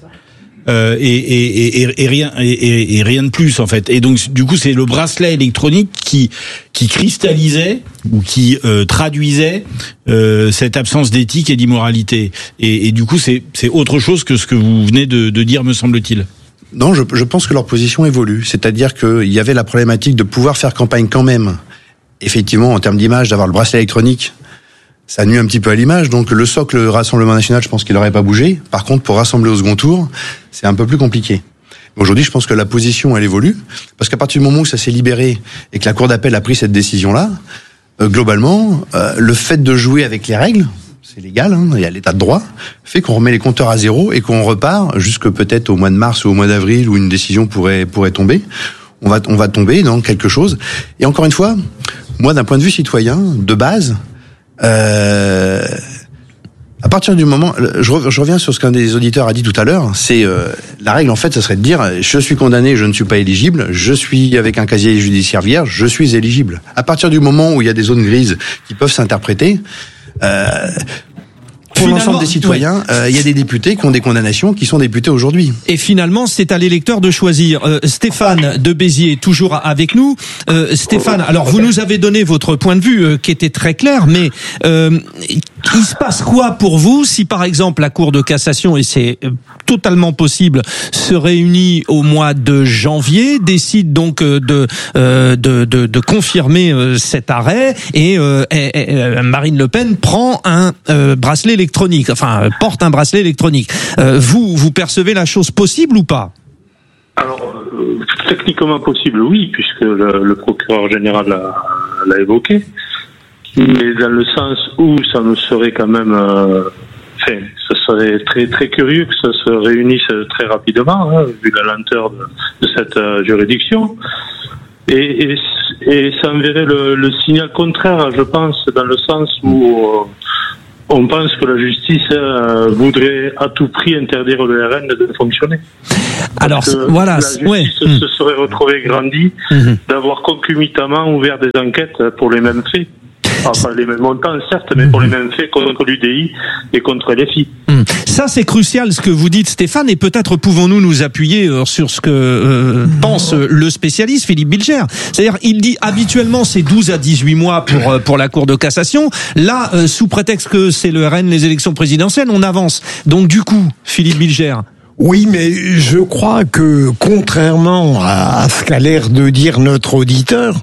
Et rien de plus en fait. Et donc du coup c'est le bracelet électronique qui cristallisait ou qui traduisait cette absence d'éthique et d'immoralité. Et du coup c'est autre chose que ce que vous venez de dire, me semble-t-il. Non, je pense que leur position évolue. C'est-à-dire qu'il y avait la problématique de pouvoir faire campagne quand même. Effectivement, en termes d'image, d'avoir le bracelet électronique, ça nuit un petit peu à l'image, donc le socle Rassemblement National, je pense qu'il n'aurait pas bougé. Par contre, pour rassembler au second tour, c'est un peu plus compliqué. Aujourd'hui, je pense que la position, elle évolue, parce qu'à partir du moment où ça s'est libéré et que la Cour d'appel a pris cette décision-là, globalement, le fait de jouer avec les règles, c'est légal, hein, il y a l'état de droit, fait qu'on remet les compteurs à zéro et qu'on repart jusque peut-être au mois de mars ou au mois d'avril où une décision pourrait tomber. On va tomber dans quelque chose. Et encore une fois, moi, d'un point de vue citoyen, de base, à partir du moment, je reviens sur ce qu'un des auditeurs a dit tout à l'heure, c'est la règle en fait, ça serait de dire je suis condamné, je ne suis pas éligible, je suis avec un casier judiciaire vierge, je suis éligible. À partir du moment où il y a des zones grises qui peuvent s'interpréter, pour l'ensemble des citoyens, il y a des députés qui ont des condamnations, qui sont députés aujourd'hui. Et finalement, c'est à l'électeur de choisir. Stéphane de Béziers, toujours avec nous. Stéphane, alors vous nous avez donné votre point de vue qui était très clair, mais il se passe quoi pour vous si par exemple la Cour de cassation, et c'est totalement possible, se réunit au mois de janvier, décide donc de confirmer cet arrêt et Marine Le Pen prend un bracelet électronique, enfin porte un bracelet électronique. Vous percevez la chose possible ou pas ? Alors, techniquement possible, oui, puisque le procureur général l'a évoqué, mais dans le sens où ça nous serait quand même... ce serait très très curieux que ça se réunisse très rapidement, vu la lenteur de cette juridiction. Et ça enverrait le signal contraire, je pense, dans le sens où on pense que la justice voudrait à tout prix interdire le RN de fonctionner. Alors voilà, la justice se serait retrouvée grandie d'avoir concomitamment ouvert des enquêtes pour les mêmes faits. Enfin, pas les mêmes montants, certes, mais pour les mêmes faits contre l'UDI et contre LFI. Ça, c'est crucial ce que vous dites, Stéphane, et peut-être pouvons-nous nous appuyer sur ce que pense le spécialiste Philippe Bilger. C'est-à-dire, il dit habituellement c'est 12 à 18 mois pour la Cour de cassation. Là, sous prétexte que c'est le RN, les élections présidentielles, on avance. Donc du coup, Philippe Bilger... Oui, mais je crois que, contrairement à ce qu'a l'air de dire notre auditeur,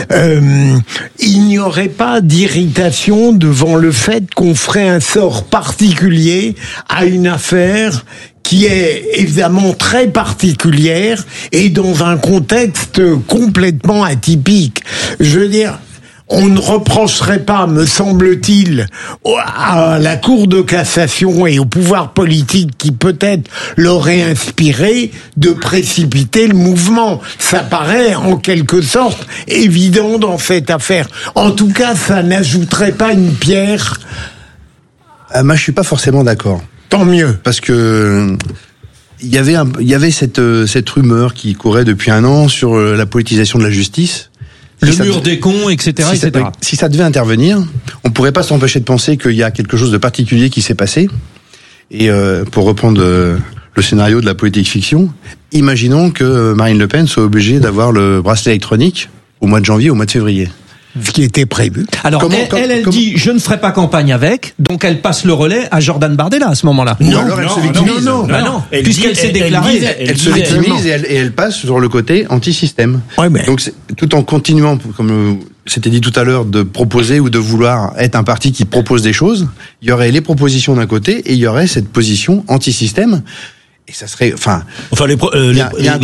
il n'y aurait pas d'irritation devant le fait qu'on ferait un sort particulier à une affaire qui est évidemment très particulière et dans un contexte complètement atypique. Je veux dire... On ne reprocherait pas, me semble-t-il, à la Cour de cassation et au pouvoir politique qui peut-être l'aurait inspiré de précipiter le mouvement. Ça paraît en quelque sorte évident dans cette affaire. En tout cas, ça n'ajouterait pas une pierre. Moi, je suis pas forcément d'accord. Tant mieux. Parce que il y avait cette rumeur qui courait depuis un an sur la politisation de la justice. Le mur des cons, etc., etc. Si ça devait intervenir, on pourrait pas s'empêcher de penser qu'il y a quelque chose de particulier qui s'est passé. Et pour reprendre le scénario de la politique fiction, imaginons que Marine Le Pen soit obligée d'avoir le bracelet électronique au mois de janvier, au mois de février. Ce qui était prévu. Alors, elle dit, je ne ferai pas campagne avec, donc elle passe le relais à Jordan Bardella à ce moment-là. Non, alors elle se victimise. Non. Puisqu'elle s'est déclarée. Elle se victimise et elle passe sur le côté anti-système. Ouais, mais... Donc, tout en continuant, comme c'était dit tout à l'heure, de proposer ou de vouloir être un parti qui propose des choses, il y aurait les propositions d'un côté et il y aurait cette position anti-système. Et ça serait, il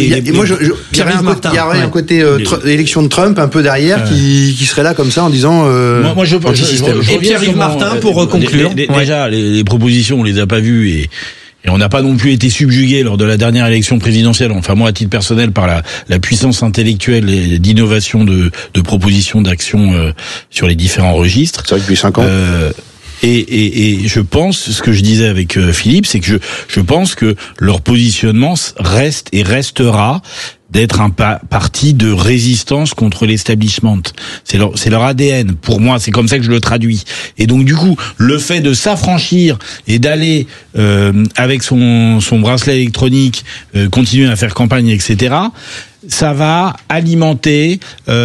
y aurait un côté élection de Trump un peu derrière qui serait là comme ça en disant et Pierre-Yves Martin pour conclure. Déjà, les propositions, on les a pas vues et on n'a pas non plus été subjugué lors de la dernière élection présidentielle. Enfin, moi, à titre personnel, par la puissance intellectuelle et d'innovation de propositions d'action sur les différents registres. C'est vrai que depuis 5 ans. Et je pense, ce que je disais avec Philippe, c'est que je pense que leur positionnement reste et restera d'être un parti de résistance contre l'establishment. C'est leur ADN. Pour moi, c'est comme ça que je le traduis. Et donc, du coup, le fait de s'affranchir et d'aller avec son bracelet électronique, continuer à faire campagne, etc., ça va alimenter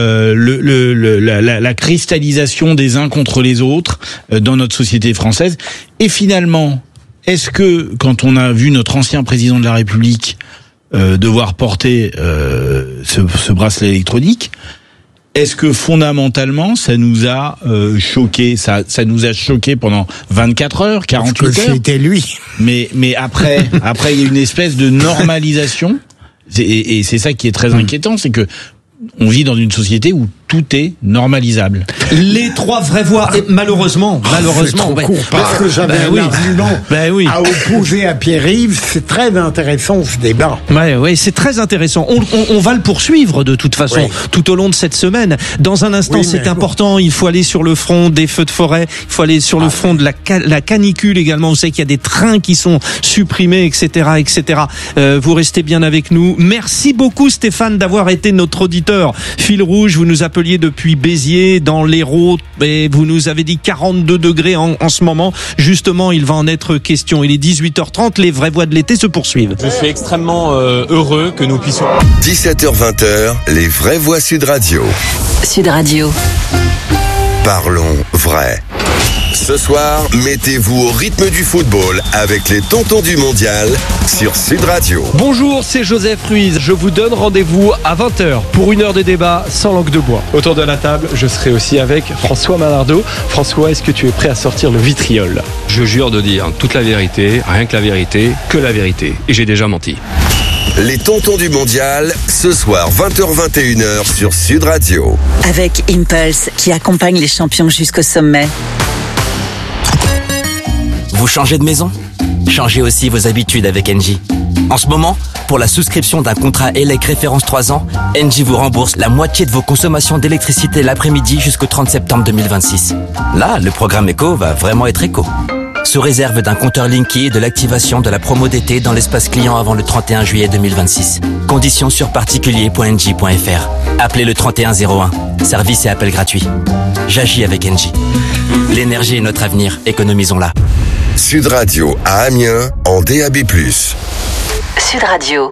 la cristallisation des uns contre les autres dans notre société française. Et finalement, est-ce que, quand on a vu notre ancien président de la République devoir porter ce bracelet électronique, est-ce que fondamentalement ça nous a choqué, ça nous a choqué pendant 24 heures, 48 heures. C'était lui. Mais après il y a une espèce de normalisation. Et c'est ça qui est très inquiétant, c'est que on vit dans une société où tout est normalisable. Les trois vraies voix, et malheureusement, parce que j'avais un argument à opposer à Pierre-Yves. C'est très intéressant ce débat. Ouais, c'est très intéressant. On va le poursuivre de toute façon tout au long de cette semaine. Dans un instant, c'est important. Il faut aller sur le front des feux de forêt. Il faut aller sur le front de la canicule également. Vous savez qu'il y a des trains qui sont supprimés, etc., etc. Vous restez bien avec nous. Merci beaucoup, Stéphane, d'avoir été notre auditeur l'heure. Fil rouge, vous nous appeliez depuis Béziers, dans l'Hérault, et vous nous avez dit 42 degrés en ce moment. Justement, il va en être question. Il est 18h30, les vraies voix de l'été se poursuivent. Je suis extrêmement heureux que nous puissions... 17h-20h, les vraies voix Sud Radio. Sud Radio. Parlons vrai. Ce soir, mettez-vous au rythme du football avec les tontons du mondial sur Sud Radio. Bonjour, c'est Joseph Ruiz. Je vous donne rendez-vous à 20h pour une heure de débat sans langue de bois. Autour de la table, je serai aussi avec François Malardeau. François, est-ce que tu es prêt à sortir le vitriol ? Je jure de dire toute la vérité, rien que la vérité, que la vérité. Et j'ai déjà menti. Les tontons du mondial, ce soir 20h-21h sur Sud Radio. Avec Impulse, qui accompagne les champions jusqu'au sommet. Vous changez de maison ? Changez aussi vos habitudes avec Engie. En ce moment, pour la souscription d'un contrat ELEC référence 3 ans, Engie vous rembourse la moitié de vos consommations d'électricité l'après-midi jusqu'au 30 septembre 2026. Là, le programme éco va vraiment être éco. Sous réserve d'un compteur Linky et de l'activation de la promo d'été dans l'espace client avant le 31 juillet 2026. Conditions sur particulier.engie.fr. Appelez le 3101. Service et appel gratuit. J'agis avec Engie. L'énergie est notre avenir, économisons-la. Sud Radio à Amiens en DAB+. Sud Radio.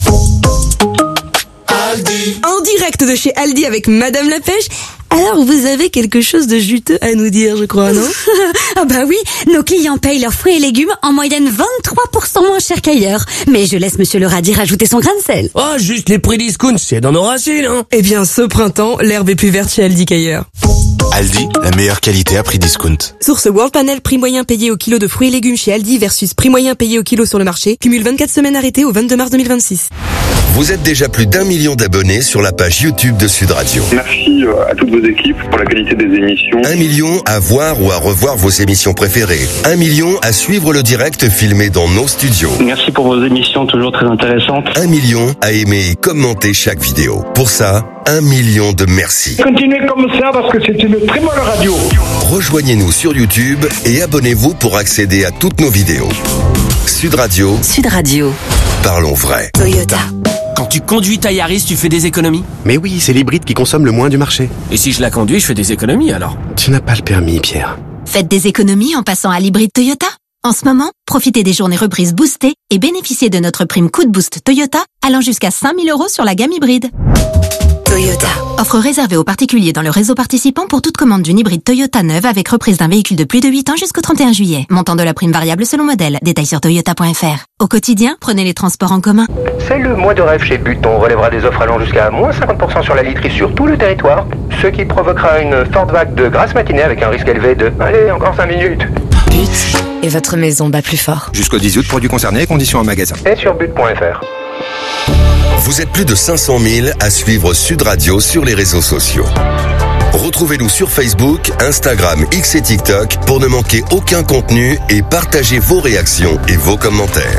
Aldi. En direct de chez Aldi avec Madame la Pêche. Alors, vous avez quelque chose de juteux à nous dire, je crois, non? Ah bah oui, nos clients payent leurs fruits et légumes en moyenne 23% moins cher qu'ailleurs. Mais je laisse Monsieur le radis rajouter son grain de sel. Oh, juste les prix discount, c'est dans nos racines, hein. Eh bien, ce printemps, l'herbe est plus verte chez Aldi qu'ailleurs. Aldi, la meilleure qualité à prix discount. Source World Panel, prix moyen payé au kilo de fruits et légumes chez Aldi versus prix moyen payé au kilo sur le marché. Cumule 24 semaines arrêtées au 22 mars 2026. Vous êtes déjà plus d'1 million d'abonnés sur la page YouTube de Sud Radio. Merci à toutes vos équipes pour la qualité des émissions. 1 million à voir ou à revoir vos émissions préférées. 1 million à suivre le direct filmé dans nos studios. Merci pour vos émissions toujours très intéressantes. 1 million à aimer et commenter chaque vidéo. Pour ça, 1 million de merci. Continuez comme ça parce que c'est une très bonne radio. Rejoignez-nous sur YouTube et abonnez-vous pour accéder à toutes nos vidéos. Sud Radio. Sud Radio. Parlons vrai. Toyota. Quand tu conduis ta Yaris, tu fais des économies ? Mais oui, c'est l'hybride qui consomme le moins du marché. Et si je la conduis, je fais des économies alors ? Tu n'as pas le permis, Pierre. Faites des économies en passant à l'hybride Toyota. En ce moment, profitez des journées reprises boostées et bénéficiez de notre prime coup de boost Toyota allant jusqu'à 5 000 € sur la gamme hybride. Toyota. Offre réservée aux particuliers dans le réseau participant pour toute commande d'une hybride Toyota neuve avec reprise d'un véhicule de plus de 8 ans jusqu'au 31 juillet. Montant de la prime variable selon modèle. Détails sur toyota.fr. Au quotidien, prenez les transports en commun. C'est le mois de rêve chez But. On relèvera des offres allant jusqu'à moins 50% sur la literie sur tout le territoire. Ce qui provoquera une forte vague de grasse matinée avec un risque élevé de... Allez, encore 5 minutes. But. Et votre maison bat plus fort. Jusqu'au 18, produits concernés, conditions en magasin. Et sur but.fr. Vous êtes plus de 500 000 à suivre Sud Radio sur les réseaux sociaux. Retrouvez-nous sur Facebook, Instagram, X et TikTok pour ne manquer aucun contenu et partagez vos réactions et vos commentaires.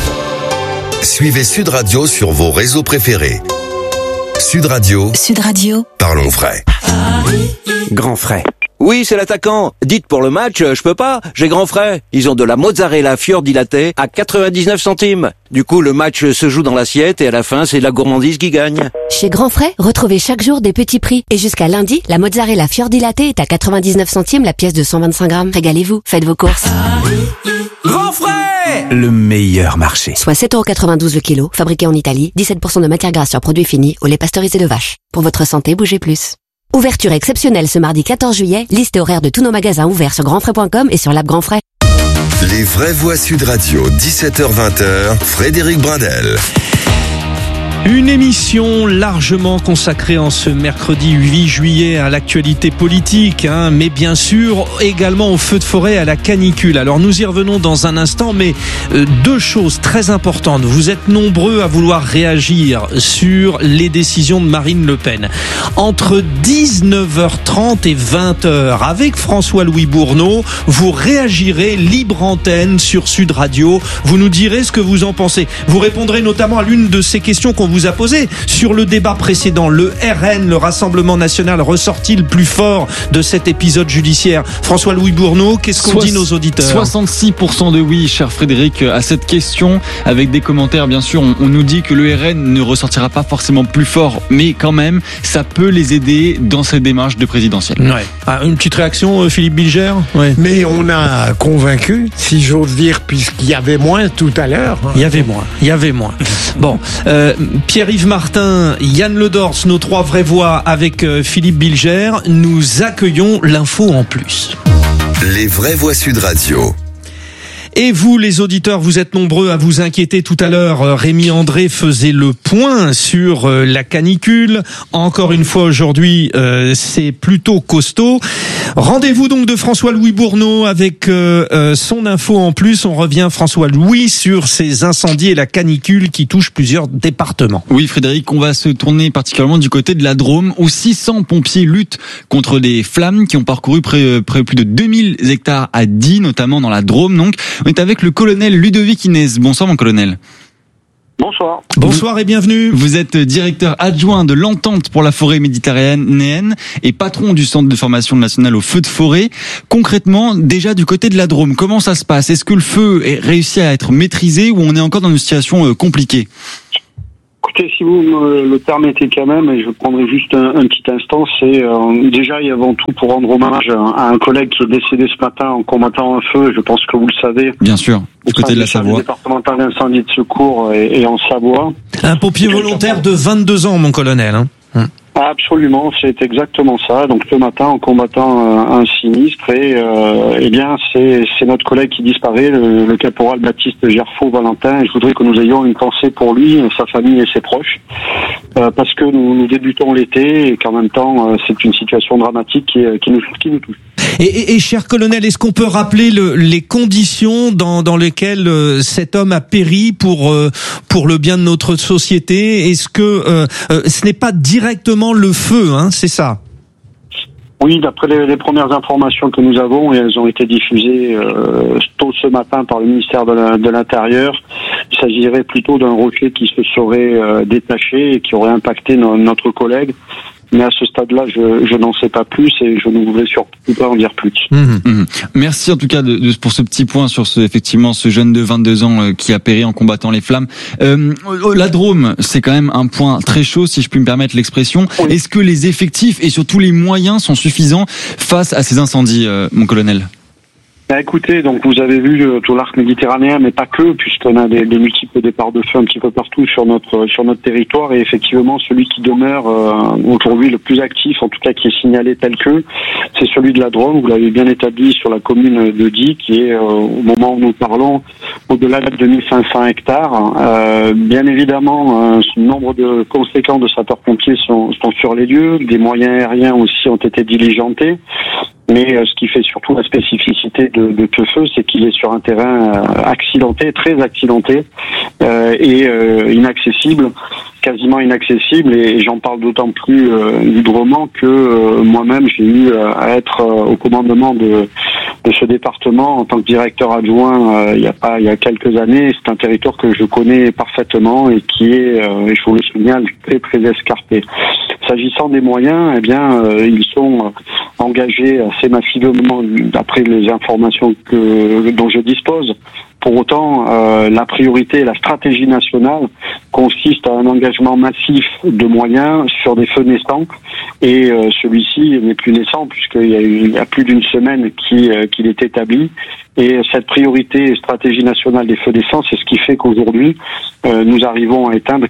Suivez Sud Radio sur vos réseaux préférés. Sud Radio. Sud Radio. Parlons vrai. Grand frais. Oui, c'est l'attaquant. Dites pour le match, je peux pas, j'ai grand frais. Ils ont de la mozzarella fior di latte à 99 centimes. Du coup, le match se joue dans l'assiette et à la fin, c'est la gourmandise qui gagne. Chez Grand Frais, retrouvez chaque jour des petits prix. Et jusqu'à lundi, la mozzarella fior di latte est à 99 centimes la pièce de 125 grammes. Régalez-vous, faites vos courses. Grand frais! Le meilleur marché. Soit 7,92 € le kilo, fabriqué en Italie, 17% de matière grasse sur produits finis, au lait pasteurisé de vache. Pour votre santé, bougez plus. Ouverture exceptionnelle ce mardi 14 juillet, liste et horaire de tous nos magasins ouverts sur grandfrais.com et sur l'app Grand Frais. Les vraies voix Sud Radio, 17h-20h, Frédéric Brindel. Une émission largement consacrée en ce mercredi 8 juillet à l'actualité politique, mais bien sûr également au feu de forêt, à la canicule. Alors nous y revenons dans un instant, mais deux choses très importantes. Vous êtes nombreux à vouloir réagir sur les décisions de Marine Le Pen. Entre 19h30 et 20h, avec François-Louis Bourneau, vous réagirez libre antenne sur Sud Radio. Vous nous direz ce que vous en pensez. Vous répondrez notamment à l'une de ces questions qu'on vous vous a posée sur le débat précédent. Le RN, le Rassemblement National, ressort-il plus fort de cet épisode judiciaire? François-Louis Bourneau, qu'est-ce qu'on dit nos auditeurs? 66% de oui, cher Frédéric, à cette question, avec des commentaires bien sûr. On nous dit que le RN ne ressortira pas forcément plus fort, mais quand même, ça peut les aider dans cette démarche de présidentielle. Ouais. Ah, une petite réaction, Philippe Bilger? Ouais. Mais on a convaincu, si j'ose dire, puisqu'il y avait moins tout à l'heure. Il y avait moins. Bon, Pierre-Yves Martin, Yann Ledors, nos trois vraies voix avec Philippe Bilger. Nous accueillons l'info en plus. Les vraies voix Sud Radio. Et vous, les auditeurs, vous êtes nombreux à vous inquiéter. Tout à l'heure, Rémi André faisait le point sur la canicule. Encore une fois, aujourd'hui, c'est plutôt costaud. Rendez-vous donc de François-Louis Bourneau avec son info en plus. On revient, François-Louis, sur ces incendies et la canicule qui touchent plusieurs départements. Oui, Frédéric, on va se tourner particulièrement du côté de la Drôme, où 600 pompiers luttent contre des flammes qui ont parcouru près plus de 2000 hectares à Die, notamment dans la Drôme. Donc, on est avec le colonel Ludovic Inès. Bonsoir, mon colonel. Bonsoir. Bonsoir et bienvenue. Vous êtes directeur adjoint de l'Entente pour la forêt méditerranéenne et patron du Centre de formation nationale au feu de forêt. Concrètement, déjà du côté de la Drôme, comment ça se passe? Est-ce que le feu est réussi à être maîtrisé ou on est encore dans une situation compliquée? Écoutez, si vous me le permettez quand même, et je prendrai juste un petit instant, c'est déjà et avant tout pour rendre hommage à un collègue qui est décédé ce matin en combattant un feu, je pense que vous le savez. Bien sûr, du côté de la Savoie. Départemental d'incendie de secours et en Savoie. Un pompier volontaire de 22 ans, mon colonel. Absolument, c'est exactement ça. Donc ce matin, en combattant un sinistre, et eh bien c'est notre collègue qui disparaît, le caporal Baptiste Gerfaux Valentin. Et je voudrais que nous ayons une pensée pour lui, sa famille et ses proches, parce que nous débutons l'été et qu'en même temps c'est une situation dramatique qui nous touche. Et cher colonel, est-ce qu'on peut rappeler les conditions dans lesquelles cet homme a péri pour le bien de notre société? Est-ce que ce n'est pas directement le feu, hein, c'est ça? Oui, d'après les premières informations que nous avons, et elles ont été diffusées tôt ce matin par le ministère de l'Intérieur, il s'agirait plutôt d'un rocher qui se serait détaché et qui aurait impacté notre collègue. Mais à ce stade-là, je n'en sais pas plus et je ne voudrais surtout pas en dire plus. Merci en tout cas pour ce petit point sur effectivement ce jeune de 22 ans qui a péri en combattant les flammes. La Drôme, c'est quand même un point très chaud, si je puis me permettre l'expression. Oui. Est-ce que les effectifs et surtout les moyens sont suffisants face à ces incendies, mon colonel? Écoutez, donc vous avez vu tout l'arc méditerranéen, mais pas que, puisqu'on a des multiples départs de feu un petit peu partout sur notre territoire, et effectivement celui qui demeure aujourd'hui le plus actif, en tout cas qui est signalé tel que, c'est celui de la Drôme. Vous l'avez bien établi sur la commune de Die, qui est au moment où nous parlons au-delà de 2500 hectares. Bien évidemment, un nombre de conséquents de sapeurs-pompiers sont sur les lieux, des moyens aériens aussi ont été diligentés. Mais ce qui fait surtout la spécificité de ce feu, c'est qu'il est sur un terrain accidenté, très accidenté, et inaccessible, quasiment inaccessible. Et j'en parle d'autant plus librement que moi-même j'ai eu à être au commandement de ce département en tant que directeur adjoint il y a quelques années. C'est un territoire que je connais parfaitement et qui est, je vous le signale, très très escarpé. S'agissant des moyens, eh bien, ils sont engagés assez massivement d'après les informations dont je dispose. Pour autant, la priorité, la stratégie nationale consiste à un engagement massif de moyens sur des feux naissants. Et celui-ci n'est plus naissant puisqu'il y a plus d'une semaine qu'il est établi. Et cette priorité et stratégie nationale des feux naissants, c'est ce qui fait qu'aujourd'hui, nous arrivons à éteindre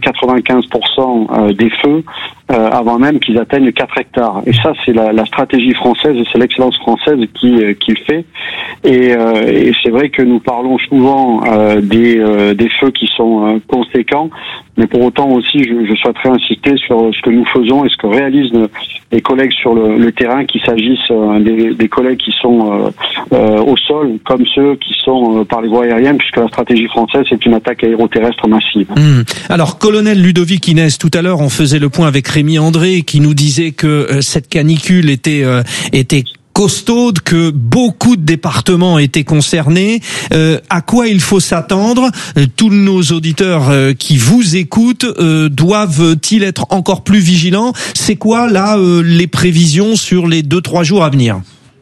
95% des feux avant même qu'ils atteignent 4 hectares. Et ça, c'est la stratégie française et c'est l'excellence française qui le fait. Et c'est vrai que nous parlons souvent des feux qui sont conséquents, mais pour autant aussi, je souhaiterais insister sur ce que nous faisons et ce que réalisent les collègues sur le terrain, qu'il s'agisse des collègues qui sont au sol, comme ceux qui sont par les voies aériennes, puisque la stratégie française, c'est une attaque aéroterrestre massive. Alors, colonel Ludovic Inès, tout à l'heure, on faisait le point avec Rémi André, qui nous disait que cette canicule était costaude, que beaucoup de départements étaient concernés. À quoi il faut s'attendre? Tous nos auditeurs qui vous écoutent doivent-ils être encore plus vigilants? C'est quoi là les prévisions sur les 2-3 jours à venir?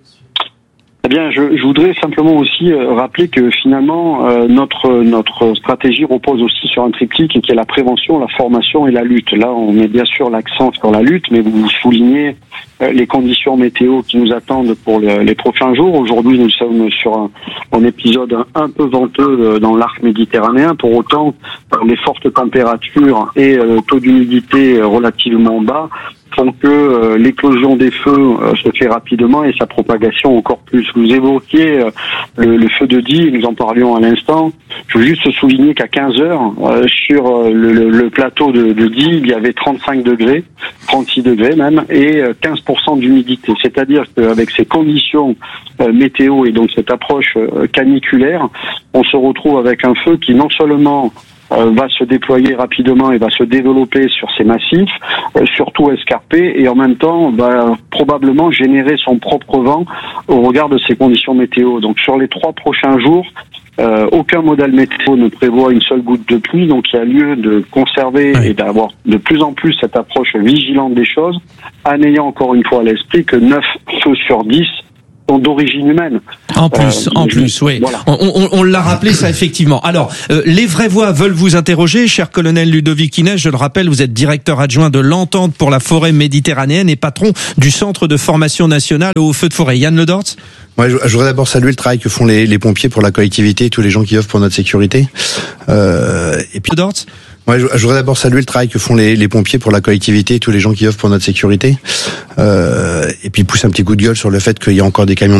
Eh bien, je voudrais simplement aussi rappeler que finalement notre stratégie repose aussi sur un triptyque qui est la prévention, la formation et la lutte. Là, on met bien sûr l'accent sur la lutte, mais vous soulignez les conditions météo qui nous attendent pour les prochains jours. Aujourd'hui, nous sommes sur un épisode un peu venteux dans l'arc méditerranéen. Pour autant, les fortes températures et le taux d'humidité relativement bas font que l'éclosion des feux se fait rapidement et sa propagation encore plus. Vous évoquiez le feu de Die, nous en parlions à l'instant. Je veux juste souligner qu'à 15 heures, sur le plateau de Die, il y avait 35 degrés, 36 degrés même, et 15% d'humidité. C'est-à-dire qu'avec ces conditions météo et donc cette approche caniculaire, on se retrouve avec un feu qui non seulement va se déployer rapidement et va se développer sur ces massifs, surtout escarpés, et en même temps va probablement générer son propre vent au regard de ces conditions météo. Donc sur les 3 prochains jours, aucun modèle météo ne prévoit une seule goutte de pluie, donc il y a lieu de conserver et d'avoir de plus en plus cette approche vigilante des choses, en ayant encore une fois à l'esprit que 9 feux sur 10 sont d'origine humaine. En plus, oui. Voilà. On l'a rappelé ça effectivement. Alors, les vraies voix veulent vous interroger, cher colonel Ludovic Inès. Je le rappelle, vous êtes directeur adjoint de l'Entente pour la forêt méditerranéenne et patron du Centre de formation nationale aux feux de forêt. Yann Le Dort. Ouais, je voudrais d'abord saluer le travail que font les pompiers pour la collectivité et tous les gens qui œuvrent pour notre sécurité. Et puis Dort. Ouais, je voudrais d'abord saluer le travail que font les pompiers pour la collectivité et tous les gens qui œuvrent pour notre sécurité. Et puis pousser un petit coup de gueule sur le fait qu'il y a encore des camions